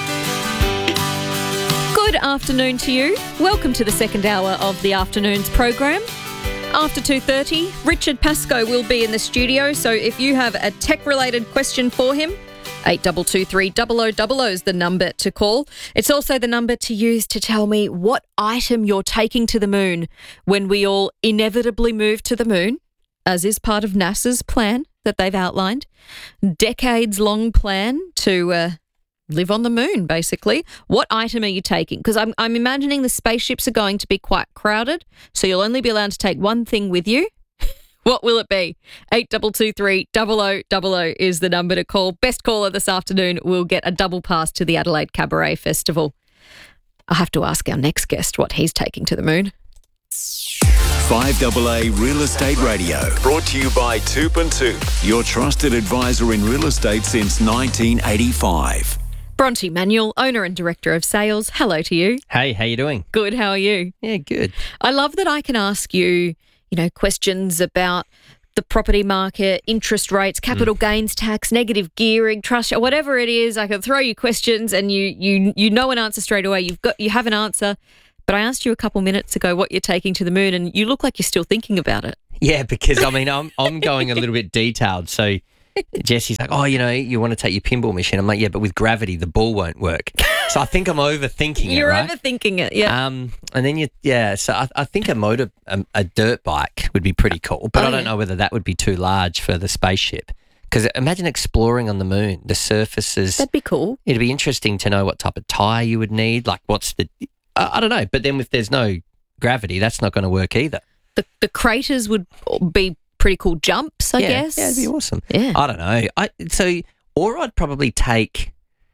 Speaker 9: Good afternoon to you. Welcome to the second hour of the afternoon's program. After two thirty, Richard Pascoe will be in the studio, so if you have a tech-related question for him, eight two two three zero zero zero zero is the number to call. It's also the number to use to tell me what item you're taking to the moon when we all inevitably move to the moon, as is part of NASA's plan that they've outlined. Decades-long plan to uh, live on the moon, basically. What item are you taking? Because I'm, I'm imagining the spaceships are going to be quite crowded, so you'll only be allowed to take one thing with you. What will it be? eight two two three zero zero zero zero is the number to call. Best caller this afternoon will get a double pass to the Adelaide Cabaret Festival. I'll have to ask our next guest what he's taking to the moon.
Speaker 1: five A A Real Estate Radio. Brought to you by Toop and Toop, your trusted advisor in real estate since nineteen eighty-five.
Speaker 9: Bronte Manuel, owner and director of sales. Hello to you.
Speaker 5: Hey, how you doing?
Speaker 9: Good, how are you?
Speaker 5: Yeah, good.
Speaker 9: I love that I can ask you, you know, questions about the property market, interest rates, capital mm. gains tax, negative gearing, trust, whatever it is. I can throw you questions and you you you know an answer straight away. You've got you have an answer. But I asked you a couple minutes ago what you're taking to the moon, and you look like you're still thinking about it.
Speaker 5: Yeah, because I mean, I'm I'm going a little bit detailed. So Jesse's like, oh, you know, you want to take your pinball machine. I'm like, yeah, but with gravity, the ball won't work. So I think I'm overthinking
Speaker 9: You're
Speaker 5: it, right?
Speaker 9: You're overthinking it, yeah.
Speaker 5: Um, and then you, yeah. So I, I think a motor, a, a dirt bike would be pretty cool, but
Speaker 9: oh,
Speaker 5: I don't
Speaker 9: yeah.
Speaker 5: know whether that would be too large for the spaceship. Because imagine exploring on the moon, the surfaces.
Speaker 9: That'd be cool.
Speaker 5: It'd be interesting to know what type of tyre you would need. Like, what's the? I, I don't know. But then if there's no gravity, that's not going to work either.
Speaker 9: The the craters would be pretty cool jumps, I
Speaker 5: yeah,
Speaker 9: guess.
Speaker 5: Yeah, it'd be awesome.
Speaker 9: Yeah.
Speaker 5: I don't know. I so or I'd probably take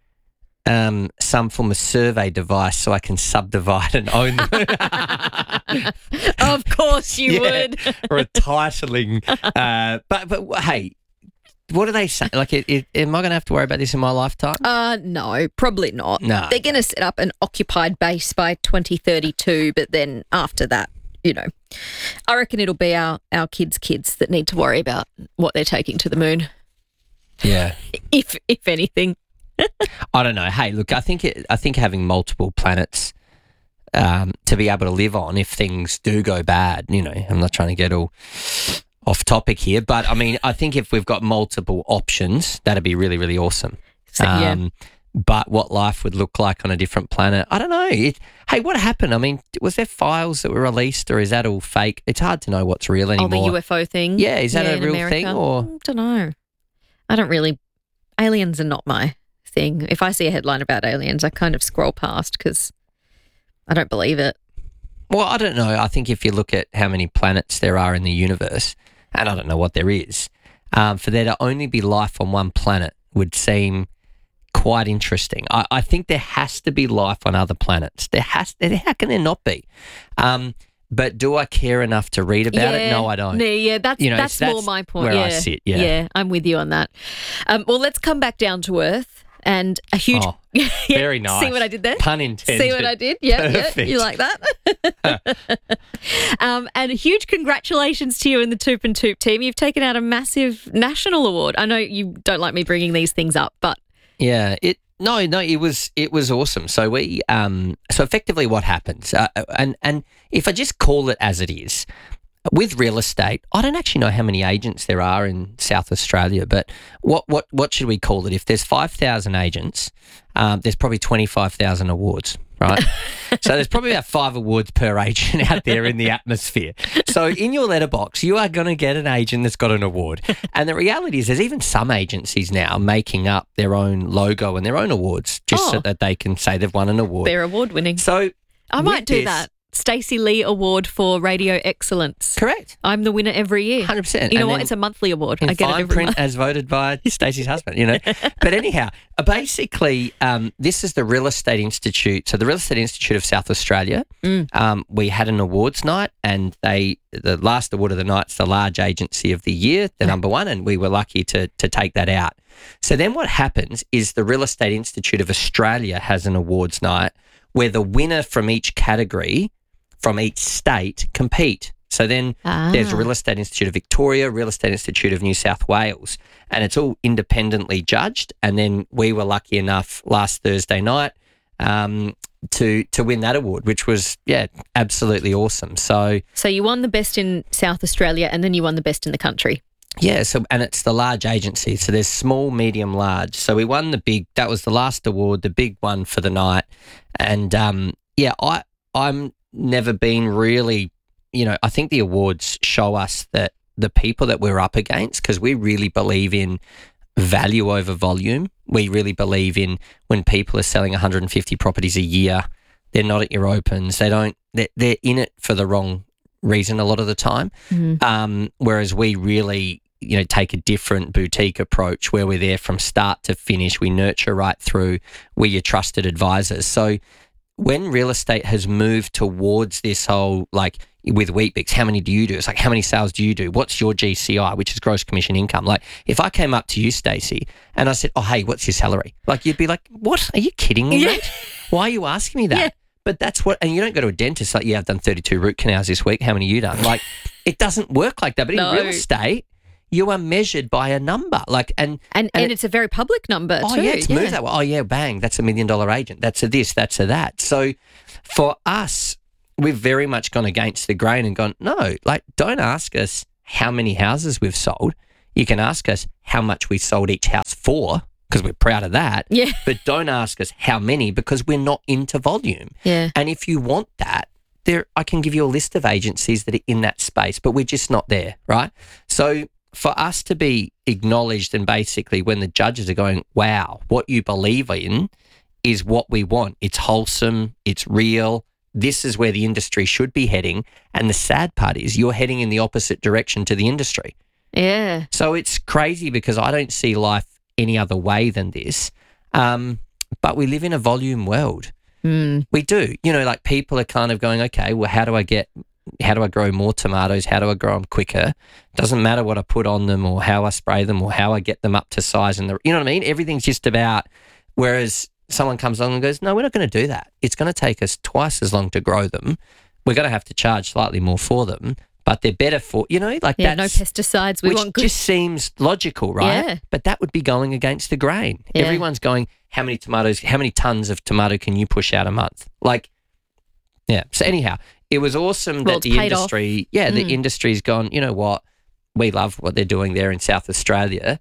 Speaker 5: um some form of survey device so I can subdivide and own them.
Speaker 9: Of course you
Speaker 5: yeah,
Speaker 9: would.
Speaker 5: Or a titling. Uh, but but hey, what do they say? Like, it, it, am I going to have to worry about this in my lifetime?
Speaker 9: Uh, no, probably not.
Speaker 5: No.
Speaker 9: They're going to set up an occupied base by twenty thirty-two, but then after that, you know, I reckon it'll be our, our kids' kids that need to worry about what they're taking to the moon.
Speaker 5: Yeah.
Speaker 9: If if anything.
Speaker 5: I don't know. Hey, look, I think it, I think having multiple planets um, to be able to live on if things do go bad, you know, I'm not trying to get all off topic here, but I mean, I think if we've got multiple options, that'd be really, really awesome.
Speaker 9: So, yeah.
Speaker 5: Um, but what life would look like on a different planet, I don't know. It, hey, what happened? I mean, was there files that were released, or is that all fake? It's hard to know what's real anymore.
Speaker 9: Oh, the U F O thing?
Speaker 5: Yeah, is that
Speaker 9: yeah,
Speaker 5: a real
Speaker 9: America?
Speaker 5: thing? Or
Speaker 9: I don't know. I don't really. Aliens are not my thing. If I see a headline about aliens, I kind of scroll past because I don't believe it.
Speaker 5: Well, I don't know. I think if you look at how many planets there are in the universe, and I don't know what there is, um, for there to only be life on one planet would seem quite interesting. I, I think there has to be life on other planets. There has. How can there not be? Um, but do I care enough to read about
Speaker 9: yeah,
Speaker 5: it? No, I don't.
Speaker 9: No, yeah, that's
Speaker 5: you know,
Speaker 9: that's,
Speaker 5: that's
Speaker 9: more my point.
Speaker 5: Where
Speaker 9: yeah,
Speaker 5: I sit. Yeah,
Speaker 9: yeah, I'm with you on that. Um, well, let's come back down to earth and a huge.
Speaker 5: Oh,
Speaker 9: yeah,
Speaker 5: very nice.
Speaker 9: See what I did there?
Speaker 5: Pun intended.
Speaker 9: See what I did? Yeah,
Speaker 5: Perfect.
Speaker 9: yeah. You like that? um, and a huge congratulations to you and the Toop and Toop team. You've taken out a massive national award. I know you don't like me bringing these things up, but
Speaker 5: yeah, it. No, no, it was it was awesome. So we, um, so effectively, what happens, uh, and and if I just call it as it is, with real estate, I don't actually know how many agents there are in South Australia, but what what what should we call it? If there's five thousand agents, um, there's probably twenty five thousand awards, right? So there's probably about five awards per agent out there in the atmosphere. So in your letterbox, you are going to get an agent that's got an award. And the reality is, there's even some agencies now making up their own logo and their own awards just
Speaker 9: Oh.
Speaker 5: so that they can say they've won an award.
Speaker 9: they're award winning.
Speaker 5: So
Speaker 9: I might
Speaker 5: with
Speaker 9: do
Speaker 5: this-
Speaker 9: that. Stacey Lee Award for Radio Excellence.
Speaker 5: Correct.
Speaker 9: I'm the winner every year. one
Speaker 5: hundred percent.
Speaker 9: You know
Speaker 5: And
Speaker 9: what?
Speaker 5: then
Speaker 9: It's a monthly award.
Speaker 5: in
Speaker 9: I get it
Speaker 5: fine
Speaker 9: every
Speaker 5: print
Speaker 9: month.
Speaker 5: as voted by Stacey's husband, you know. But anyhow, uh, basically, um, this is the Real Estate Institute. So the Real Estate Institute of South Australia,
Speaker 9: Mm.
Speaker 5: um, we had an awards night, and they the last award of the night's the Large Agency of the Year, the number one, and we were lucky to to take that out. So then what happens is the Real Estate Institute of Australia has an awards night where the winner from each category from each state compete. So then
Speaker 9: Ah.
Speaker 5: there's Real Estate Institute of Victoria, Real Estate Institute of New South Wales, and it's all independently judged. And then we were lucky enough last Thursday night um, to to win that award, which was, yeah, absolutely awesome. So,
Speaker 9: So you won the best in South Australia and then you won the best in the country.
Speaker 5: yeah, so and it's the large agency. So there's small, medium, large. So we won the big, that was the last award, the big one for the night. And um, yeah, I, I'm never been really, you know, I think the awards show us that the people that we're up against, because we really believe in value over volume. We really believe in when people are selling one hundred fifty properties a year, they're not at your opens. They don't, they're, they're in it for the wrong reason a lot of the time.
Speaker 9: Mhm.
Speaker 5: Um, whereas we really, you know, take a different boutique approach where we're there from start to finish. We nurture right through. We're your trusted advisors. So when real estate has moved towards this whole, like, with Weet-Bix, how many do you do? It's like, how many sales do you do? What's your G C I, which is gross commission income? Like, if I came up to you, Stacey, and I said, oh, hey, what's your salary? Like, you'd be like, what? Are you kidding me,
Speaker 9: Yeah.
Speaker 5: mate? Why are you asking me that?
Speaker 9: Yeah.
Speaker 5: But that's what, and you don't go to a dentist like, yeah, I've done thirty-two root canals this week. How many you done? Like, it doesn't work like that. But
Speaker 9: No.
Speaker 5: in real estate, you are measured by a number. Like, and
Speaker 9: And, and, it's a very public number
Speaker 5: oh,
Speaker 9: too.
Speaker 5: yeah, it's moved that way. Oh, yeah, bang, that's a million dollar agent. That's a this, that's a that. So for us, we've very much gone against the grain and gone, no, like, don't ask us how many houses we've sold. You can ask us how much we sold each house for, because we're proud of that.
Speaker 9: Yeah.
Speaker 5: But don't ask us how many, because we're not into volume.
Speaker 9: Yeah.
Speaker 5: And if you want that, there, I can give you a list of agencies that are in that space, but we're just not there, right? So for us to be acknowledged and basically when the judges are going, wow, what you believe in is what we want. It's wholesome. It's real. This is where the industry should be heading. And the sad part is you're heading in the opposite direction to the industry.
Speaker 9: Yeah.
Speaker 5: So it's crazy because I don't see life any other way than this. Um, but we live in a volume world.
Speaker 9: Mm.
Speaker 5: We do. You know, like people are kind of going, okay, well, how do I get, how do I grow more tomatoes? How do I grow them quicker? Doesn't matter what I put on them or how I spray them or how I get them up to size. And the, you know what I mean? Everything's just about, whereas someone comes along and goes, no, we're not going to do that. It's going to take us twice as long to grow them. We're going to have to charge slightly more for them, but they're better for, you know, like
Speaker 9: Yeah,
Speaker 5: that's,
Speaker 9: no pesticides. We
Speaker 5: which
Speaker 9: want good.
Speaker 5: just seems logical, right?
Speaker 9: Yeah.
Speaker 5: But that would be going against the grain.
Speaker 9: Yeah.
Speaker 5: Everyone's going, how many tomatoes, how many tons of tomato can you push out a month? Like, yeah. So anyhow, it was awesome
Speaker 9: Well,
Speaker 5: that
Speaker 9: it's
Speaker 5: the
Speaker 9: paid off.
Speaker 5: industry, yeah, the
Speaker 9: Mm.
Speaker 5: industry's gone, you know what, we love what they're doing there in South Australia.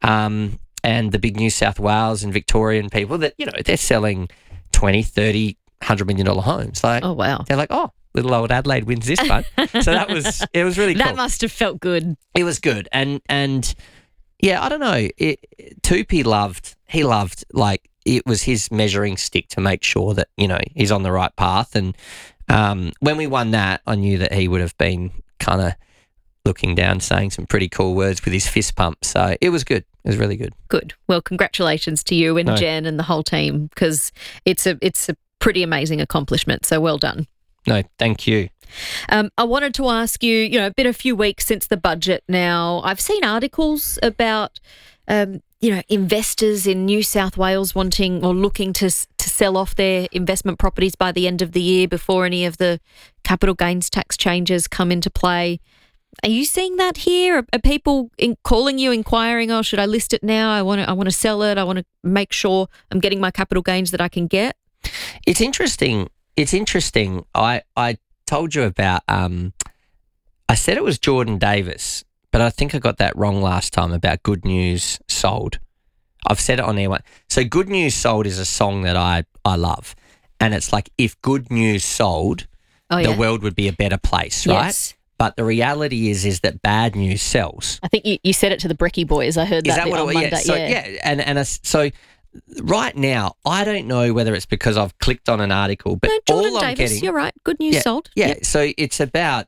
Speaker 5: Um, and the big New South Wales and Victorian people that, you know, they're selling twenty, thirty, one hundred million dollar homes. Like,
Speaker 9: Oh, wow.
Speaker 5: they're like, oh, little old Adelaide wins this one. So that was, it was really cool.
Speaker 9: That must have felt good.
Speaker 5: It was good. And, and yeah, I don't know. It, Tupi loved, he loved, like, it was his measuring stick to make sure that, you know, he's on the right path. And um, when we won that, I knew that he would have been kind of looking down, saying some pretty cool words with his fist pump. So it was good. It was really good.
Speaker 9: Good. Well, congratulations to you and
Speaker 5: No.
Speaker 9: Jen and the whole team because it's a it's a pretty amazing accomplishment. So well done.
Speaker 5: No, thank you.
Speaker 9: Um, I wanted to ask you, you know, been a few weeks since the budget now. I've seen articles about, um, you know, investors in New South Wales wanting or looking to s- to sell off their investment properties by the end of the year before any of the capital gains tax changes come into play. Are you seeing that here? Are, are people in calling you, inquiring, oh, should I list it now? I want to I want to sell it. I want to make sure I'm getting my capital gains that I can get.
Speaker 5: It's interesting. It's interesting. I, I told you about, um, I said it was Jordan Davis, but I think I got that wrong last time about Good News Sold. I've said it on air one. So Good News Sold is a song that I, I love. And it's like, if good news sold,
Speaker 9: Oh,
Speaker 5: the
Speaker 9: yeah.
Speaker 5: world would be a better place, right?
Speaker 9: Yes.
Speaker 5: But the reality is, is that bad news sells.
Speaker 9: I think you, you said it to the Brecky boys. I heard
Speaker 5: Is
Speaker 9: that,
Speaker 5: that what
Speaker 9: on
Speaker 5: it was?
Speaker 9: Monday.
Speaker 5: Yeah. So,
Speaker 9: yeah.
Speaker 5: yeah. And, and uh, so right now, I don't know whether it's because I've clicked on an article, but
Speaker 9: No, Jordan
Speaker 5: all I'm
Speaker 9: Davis,
Speaker 5: getting.
Speaker 9: you're right. Good news
Speaker 5: yeah,
Speaker 9: sold.
Speaker 5: Yeah.
Speaker 9: Yep.
Speaker 5: So it's about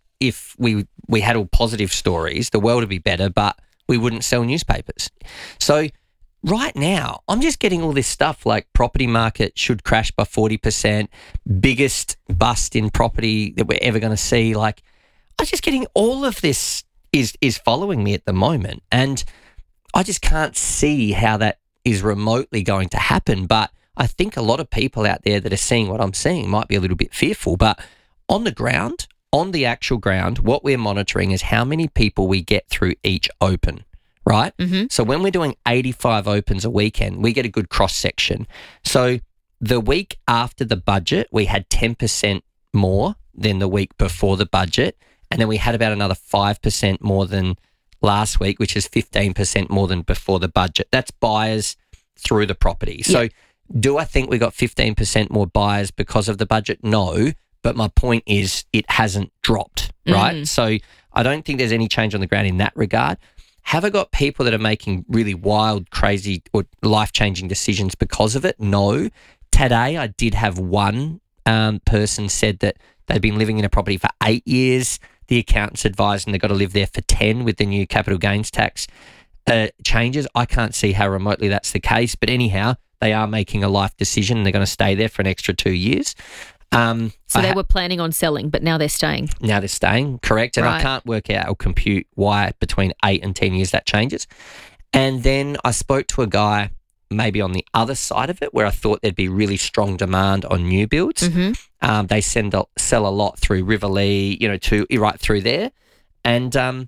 Speaker 5: if we we had all positive stories, the world would be better, but we wouldn't sell newspapers. So right now, I'm just getting all this stuff like property market should crash by forty percent, biggest bust in property that we're ever going to see. Like, I'm just getting all of this is is following me at the moment, and I just can't see how that is remotely going to happen. But I think a lot of people out there that are seeing what I'm seeing might be a little bit fearful. But on the ground, on the actual ground, what we're monitoring is how many people we get through each open, right?
Speaker 9: Mm-hmm.
Speaker 5: So when we're doing eighty-five opens a weekend, we get a good cross section. So the week after the budget, we had ten percent more than the week before the budget. And then we had about another five percent more than last week, which is fifteen percent more than before the budget. That's buyers through the property. So
Speaker 9: Yep.
Speaker 5: do I think we got fifteen percent more buyers because of the budget? No. But my point is it hasn't dropped, right?
Speaker 9: Mhm.
Speaker 5: So I don't think there's any change on the ground in that regard. Have I got people that are making really wild, crazy or life-changing decisions because of it? No. Today I did have one um, person said that they've been living in a property for eight years. The accountant's advised them they've got to live there for ten with the new capital gains tax uh, changes. I can't see how remotely that's the case. But anyhow, they are making a life decision and they're going to stay there for an extra two years. Um,
Speaker 9: So
Speaker 5: I
Speaker 9: they
Speaker 5: ha-
Speaker 9: were planning on selling, but now they're staying.
Speaker 5: Now they're staying, correct. And I
Speaker 9: Right.
Speaker 5: can't work out or compute why between eight and ten years that changes. And then I spoke to a guy maybe on the other side of it where I thought there'd be really strong demand on new builds.
Speaker 9: Mm-hmm.
Speaker 5: Um, they send a, sell a lot through Riverlea, you know, to right through there. And um,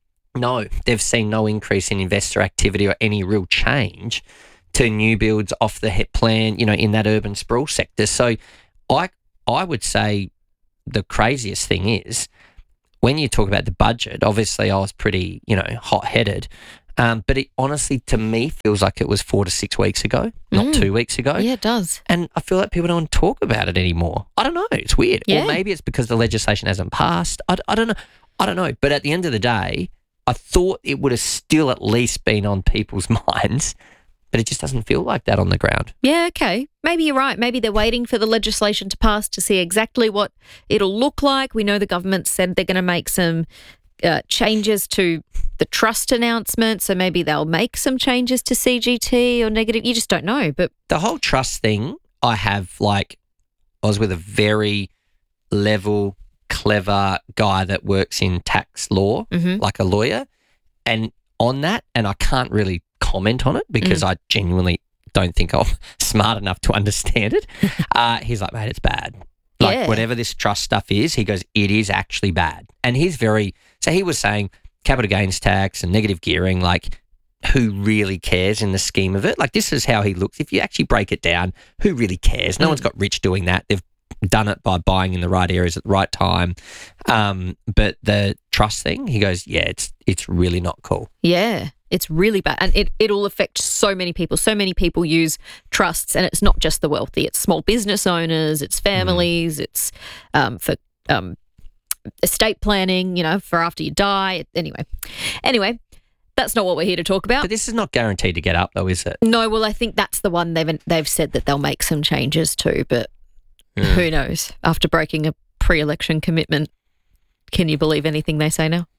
Speaker 5: no, they've seen no increase in investor activity or any real change to new builds off the hit plan, you know, in that urban sprawl sector. So I I would say the craziest thing is when you talk about the budget, obviously I was pretty, you know, hot-headed, um, but it honestly, to me, feels like it was four to six weeks ago, not
Speaker 9: Mm.
Speaker 5: two weeks ago.
Speaker 9: Yeah, it does.
Speaker 5: And I feel like people don't talk about it anymore. I don't know. It's weird.
Speaker 9: Yeah.
Speaker 5: Or maybe it's because the legislation hasn't passed. I, I don't know. I don't know. But at the end of the day, I thought it would have still at least been on people's minds, but it just doesn't feel like that on the ground.
Speaker 9: Yeah, okay. Maybe you're right. Maybe they're waiting for the legislation to pass to see exactly what it'll look like. We know the government said they're going to make some uh, changes to the trust announcement, so maybe they'll make some changes to C G T or negative. You just don't know. But
Speaker 5: The whole trust thing, I have like, I was with a very level, clever guy that works in tax law,
Speaker 9: Mhm.
Speaker 5: like a lawyer, and on that, and I can't really comment on it because
Speaker 9: Mm.
Speaker 5: I genuinely don't think I'm smart enough to understand it. uh, he's like, mate, it's bad. Like
Speaker 9: Yeah.
Speaker 5: whatever this trust stuff is, he goes, it is actually bad. And he's very, so he was saying capital gains tax and negative gearing, like who really cares in the scheme of it? Like this is how he looks. If you actually break it down, who really cares? No
Speaker 9: Mm.
Speaker 5: one's got rich doing that. They've done it by buying in the right areas at the right time. Um, but the trust thing, he goes, yeah, it's it's really not cool.
Speaker 9: yeah, it's really bad. And it, it'll affect so many people. So many people use trusts, and it's not just the wealthy. It's small business owners, it's families, it's um, for um, estate planning, you know, for after you die. Anyway, anyway, that's not what we're here to talk about.
Speaker 5: But this is not guaranteed to get up though, is it?
Speaker 9: No, well, I think that's the one they've they've said that they'll make some changes to, but who knows? After breaking a pre-election commitment, can you believe anything they say now?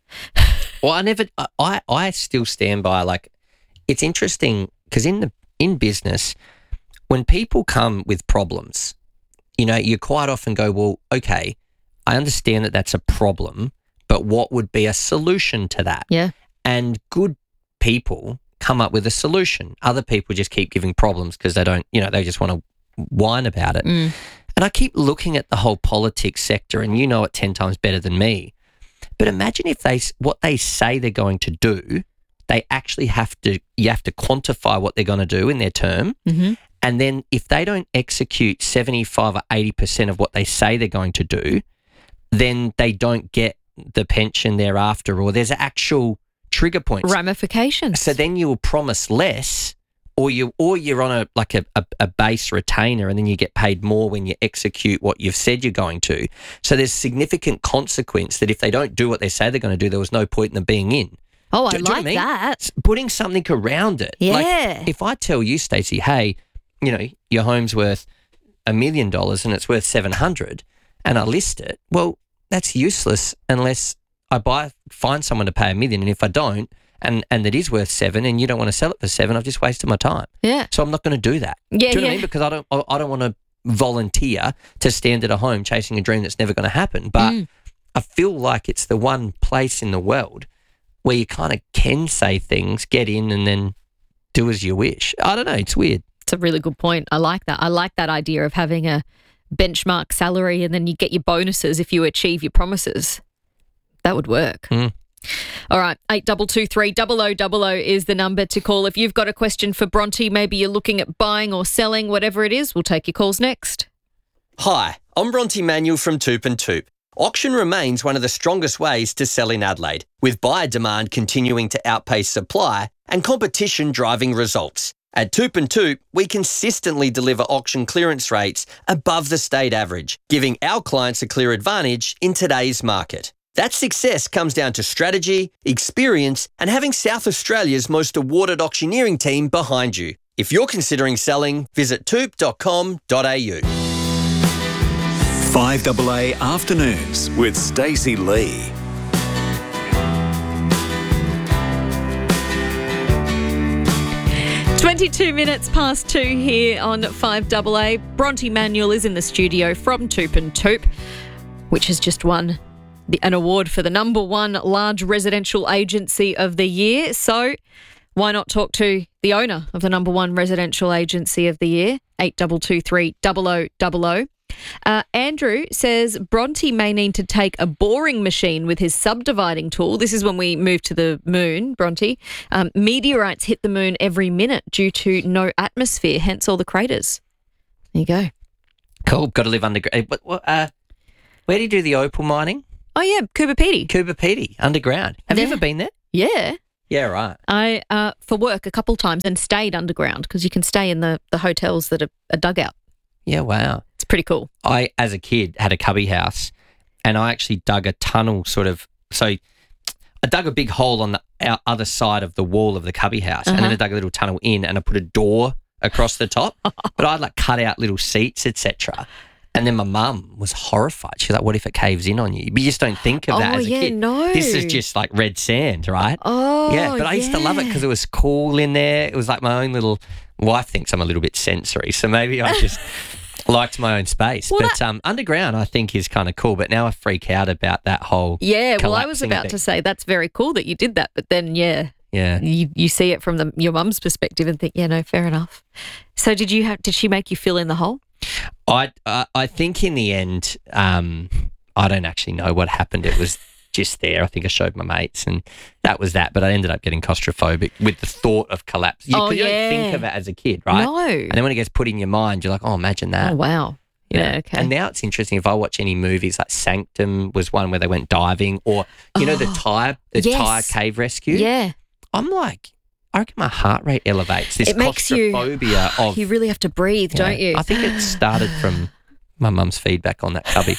Speaker 5: Well, I never, I, I still stand by, like, it's interesting because in the, in business, when people come with problems, you know, you quite often go, well, okay, I understand that that's a problem, but what would be a solution to that?
Speaker 9: Yeah.
Speaker 5: And good people come up with a solution. Other people just keep giving problems because they don't, you know, they just want to whine about it.
Speaker 9: Mm.
Speaker 5: And I keep looking at the whole politics sector, and you know it ten times better than me. But imagine if they what they say they're going to do, they actually have to. You have to quantify what they're going to do in their term,
Speaker 9: Mm-hmm.
Speaker 5: and then if they don't execute seventy-five or eighty percent of what they say they're going to do, then they don't get the pension thereafter, or there's actual trigger points,
Speaker 9: ramifications.
Speaker 5: So then you will promise less. Or you, or you're on a like a, a, a base retainer, and then you get paid more when you execute what you've said you're going to. So there's significant consequence that if they don't do what they say they're going to do, there was no point in them being in.
Speaker 9: Oh, I
Speaker 5: Do- do you know what
Speaker 9: like
Speaker 5: I mean?
Speaker 9: that.
Speaker 5: It's putting something around it.
Speaker 9: Yeah.
Speaker 5: Like if I tell you, Stacey, hey, you know, your home's worth a million dollars and it's worth seven hundred, and I list it, well, that's useless unless I buy find someone to pay a million, and if I don't. And and that is worth seven, and you don't want to sell it for seven, I've just wasted my time.
Speaker 9: Yeah.
Speaker 5: So I'm not going to do that.
Speaker 9: Yeah,
Speaker 5: do you know what I
Speaker 9: yeah.
Speaker 5: mean? Because I don't I, I don't want to volunteer to stand at a home chasing a dream that's never going to happen. But
Speaker 9: Mm.
Speaker 5: I feel like it's the one place in the world where you kind of can say things, get in, and then do as you wish. I don't know. It's weird.
Speaker 9: It's a really good point. I like that. I like that idea of having a benchmark salary, and then you get your bonuses if you achieve your promises. That would work.
Speaker 5: Mm.
Speaker 9: All right, eight two two three, double oh double oh is the number to call. If you've got a question for Bronte, maybe you're looking at buying or selling, whatever it is, we'll take your calls next.
Speaker 6: Hi, I'm Bronte Manuel from Toop and Toop. Auction remains one of the strongest ways to sell in Adelaide, with buyer demand continuing to outpace supply and competition driving results. At Toop and Toop, we consistently deliver auction clearance rates above the state average, giving our clients a clear advantage in today's market. That success comes down to strategy, experience, and having South Australia's most awarded auctioneering team behind you. If you're considering selling, visit toop dot com dot a u.
Speaker 1: five A A Afternoons with Stacey Lee.
Speaker 9: twenty-two minutes past two here on five double A. Bronte Manuel is in the studio from Toop and Toop, which has just won the, an award for the number one large residential agency of the year. So why not talk to the owner of the number one residential agency of the year, eight two two three, zero zero zero zero. Uh, Andrew says Bronte may need to take a boring machine with his subdividing tool. This is when we move to the moon, Bronte. Um, meteorites hit the moon every minute due to no atmosphere, hence all the craters. There you go.
Speaker 5: Cool. Got to live underground. What, what, uh, where do you do the opal mining?
Speaker 9: Oh, yeah, Coober Pedy.
Speaker 5: Coober Pedy, underground. Have
Speaker 9: Yeah.
Speaker 5: you ever been there?
Speaker 9: Yeah.
Speaker 5: Yeah, right.
Speaker 9: I, uh, for work a couple times and stayed underground because you can stay in the, the hotels that are, are dug out.
Speaker 5: Yeah, wow.
Speaker 9: It's pretty cool.
Speaker 5: I, as a kid, had a cubby house and I actually dug a tunnel sort of, so I dug a big hole on the o- other side of the wall of the cubby house and then
Speaker 9: Uh-huh.
Speaker 5: I dug a little tunnel in and I put a door across the top, but I'd like cut out little seats, et cetera. And then my mum was horrified. She's like, what if it caves in on you? But you just don't think of that
Speaker 9: Oh,
Speaker 5: as a
Speaker 9: yeah,
Speaker 5: kid.
Speaker 9: no.
Speaker 5: This is just like red sand, right?
Speaker 9: Oh,
Speaker 5: yeah. But I used to love it
Speaker 9: yeah.
Speaker 5: because it was cool in there. It was like my own little, wife thinks I'm a little bit sensory. So maybe I just liked my own space.
Speaker 9: Well,
Speaker 5: but um, underground I think is kind of cool. But now I freak out about that whole
Speaker 9: Yeah, well, I was
Speaker 5: collapsing
Speaker 9: about
Speaker 5: thing.
Speaker 9: to say that's very cool that you did that, but then, yeah,
Speaker 5: Yeah.
Speaker 9: you, you see it from the, your mum's perspective and think, yeah, no, fair enough. So did you have? Did she make you fill in the hole?
Speaker 5: I uh, I think in the end, um, I don't actually know what happened. It was just there. I think I showed my mates, and that was that. But I ended up getting claustrophobic with the thought of collapse. You,
Speaker 9: Oh,
Speaker 5: 'cause you
Speaker 9: yeah.
Speaker 5: don't think of it as a kid, right?
Speaker 9: No.
Speaker 5: And then when it gets put in your mind, you're like, oh, imagine that.
Speaker 9: Oh, wow. Yeah, okay.
Speaker 5: And now it's interesting. If I watch any movies, like Sanctum was one where they went diving, or you know the
Speaker 9: Oh,
Speaker 5: Thai the
Speaker 9: yes.
Speaker 5: Thai cave rescue.
Speaker 9: Yeah.
Speaker 5: I'm like, I reckon my heart rate elevates. This
Speaker 9: It makes you-
Speaker 5: claustrophobia of
Speaker 9: You really have to breathe,
Speaker 5: yeah.
Speaker 9: don't you?
Speaker 5: I think it started from my mum's feedback on that cubby.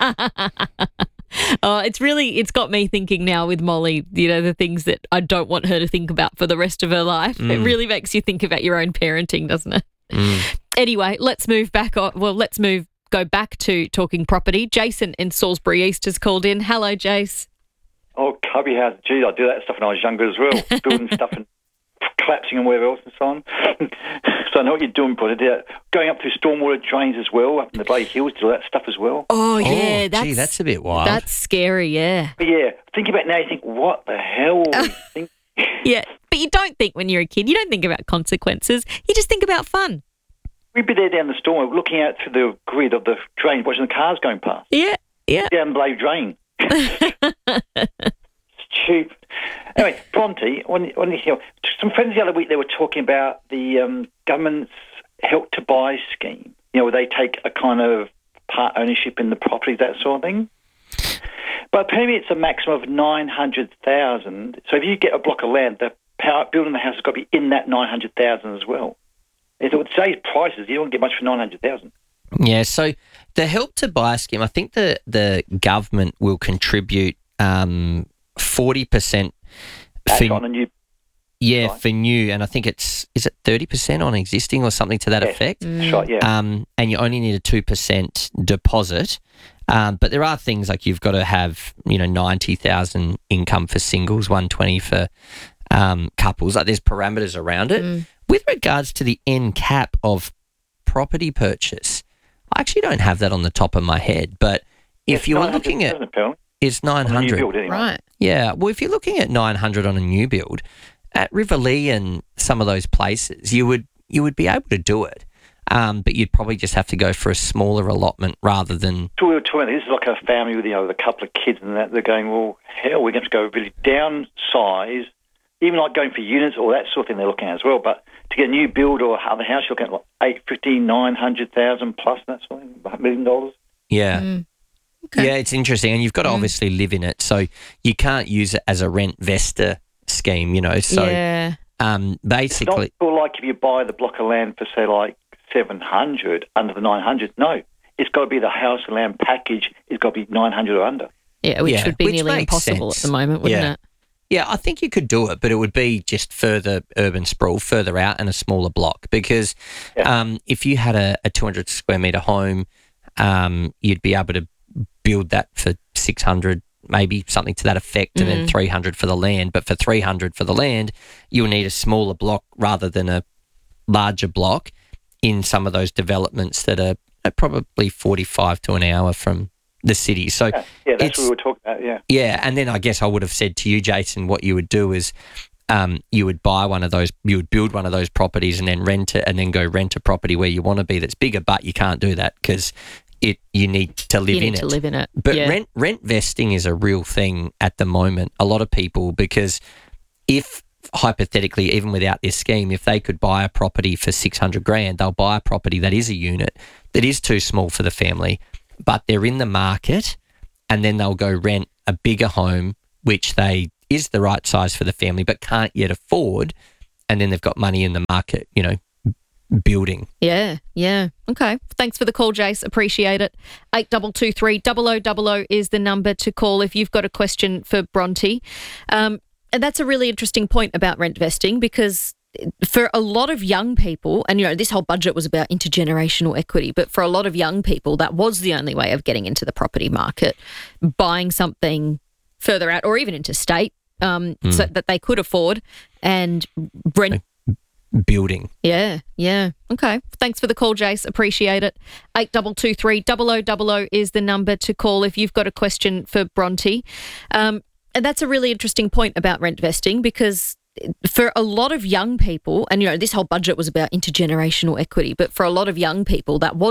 Speaker 9: Oh, it's really, it's got me thinking now with Molly, you know, the things that I don't want her to think about for the rest of her life. It
Speaker 5: Mm.
Speaker 9: really makes you think about your own parenting, doesn't it?
Speaker 5: Mm.
Speaker 9: Anyway, let's move back on. Well, let's move, go back to talking property. Jason in Salisbury East has called in. Hello, Jace.
Speaker 7: Oh, cubby house. Gee, I do that stuff when I was younger as well, building stuff and collapsing and whatever else and so on. So I know what you're doing, but yeah, going up through stormwater drains as well, up in the Bay Hills, do all that stuff as well.
Speaker 9: Oh, yeah.
Speaker 5: gee,
Speaker 9: that's,
Speaker 5: that's a bit wild.
Speaker 9: That's scary, yeah.
Speaker 7: But yeah, think about it now, you think, what the hell? were we thinking?
Speaker 9: Yeah. But you don't think when you're a kid, you don't think about consequences. You just think about fun.
Speaker 7: We'd be there down the storm, looking out through the grid of the drain, watching the cars going past.
Speaker 9: Yeah, yeah.
Speaker 7: Down the Blade Drain. It's cheap. Anyway, Bronte, when, when you hear, some friends the other week, they were talking about the um, government's Help to Buy scheme, you know, where they take a kind of part ownership in the property, that sort of thing. But apparently it's a maximum of nine hundred thousand dollars. So if you get a block of land, the power building the house has got to be in that nine hundred thousand dollars as well. If it would save prices, you don't get much for nine hundred thousand dollars.
Speaker 5: Yeah, so the Help to Buy scheme, I think the, the government will contribute um, forty percent
Speaker 7: That's on a new...
Speaker 5: Yeah, for new, and I think it's, is it thirty percent on existing or something to that
Speaker 7: Yeah,
Speaker 5: effect?
Speaker 7: that's right, yeah.
Speaker 5: Um, and you only need a two percent deposit. Um, but there are things like you've got to have, you know, ninety thousand income for singles, one hundred twenty for um, couples. Like there's parameters around it.
Speaker 9: Mm.
Speaker 5: With regards to the end cap of property purchase, I actually don't have that on the top of my head. But if
Speaker 7: It's
Speaker 5: you were
Speaker 7: nine hundred
Speaker 5: looking at,
Speaker 7: thousand pounds.
Speaker 5: it's nine
Speaker 7: On a new
Speaker 5: hundred.
Speaker 7: build anyway.
Speaker 9: Right.
Speaker 5: Yeah, well, if you're looking at nine hundred on a new build, at Riverlea and some of those places, you would you would be able to do it, um, but you'd probably just have to go for a smaller allotment rather than.
Speaker 7: So we were talking, this is like a family with, you know, with a couple of kids and that, they're going, well, hell, we're going to go really downsize, even like going for units or that sort of thing they're looking at as well. But to get a new build or other house, you're looking at like eight fifty, nine hundred thousand plus that sort of thing, a million dollars.
Speaker 5: Yeah.
Speaker 9: Mm.
Speaker 5: Yeah, it's interesting, and you've got to obviously live in it, so you can't use it as a rent vesta scheme, you know. So
Speaker 9: yeah.
Speaker 5: um,
Speaker 7: It's
Speaker 5: basically,
Speaker 7: not sort of like if you buy the block of land for, say, like seven hundred under the nine hundred. No, it's got to be the house and land package. It's got to be nine hundred or under.
Speaker 9: Yeah, which
Speaker 5: Yeah,
Speaker 9: would be
Speaker 5: which
Speaker 9: nearly
Speaker 5: makes
Speaker 9: impossible
Speaker 5: sense.
Speaker 9: at the moment, wouldn't
Speaker 5: Yeah.
Speaker 9: it?
Speaker 5: Yeah, I think you could do it, but it would be just further urban sprawl, further out and a smaller block. Because um, if you had a, a two hundred square metre home, um, you'd be able to build that for six hundred, maybe something to that effect, and then
Speaker 9: Mm.
Speaker 5: three hundred for the land. But for three hundred for the land, you'll need a smaller block rather than a larger block in some of those developments that are, are probably forty-five to an hour from the city. So
Speaker 7: yeah, yeah that's what we were talking about, yeah.
Speaker 5: Yeah, and then I guess I would have said to you, Jason, what you would do is um, you would buy one of those, you would build one of those properties and then rent it and then go rent a property where you want to be that's bigger, but you can't do that because it you need to live
Speaker 9: you
Speaker 5: in
Speaker 9: need
Speaker 5: it.
Speaker 9: to live in it.
Speaker 5: But
Speaker 9: yeah.
Speaker 5: rent rent vesting is a real thing at the moment. A lot of people, because if hypothetically, even without this scheme, if they could buy a property for six hundred grand, they'll buy a property that is a unit that is too small for the family, but they're in the market, and then they'll go rent a bigger home, which they is the right size for the family, but can't yet afford, and then they've got money in the market, you know, building.
Speaker 9: Yeah, yeah. Okay. Thanks for the call, Jace. Appreciate it. eight two two three, double oh double oh is the number to call if you've got a question for Bronte. Um, and that's a really interesting point about rent vesting, because for a lot of young people, and, you know, this whole budget was about intergenerational equity, but for a lot of young people, that was the only way of getting into the property market, buying something further out or even interstate um, mm. so that they could afford and rent.
Speaker 5: Building.
Speaker 9: Yeah, yeah. Okay. Thanks for the call, Jace. Appreciate it. eight two two three, double oh double oh is the number to call if you've got a question for Bronte. Um, and that's a really interesting point about rent vesting, because for a lot of young people, and, you know, this whole budget was about intergenerational equity, but for a lot of young people, that was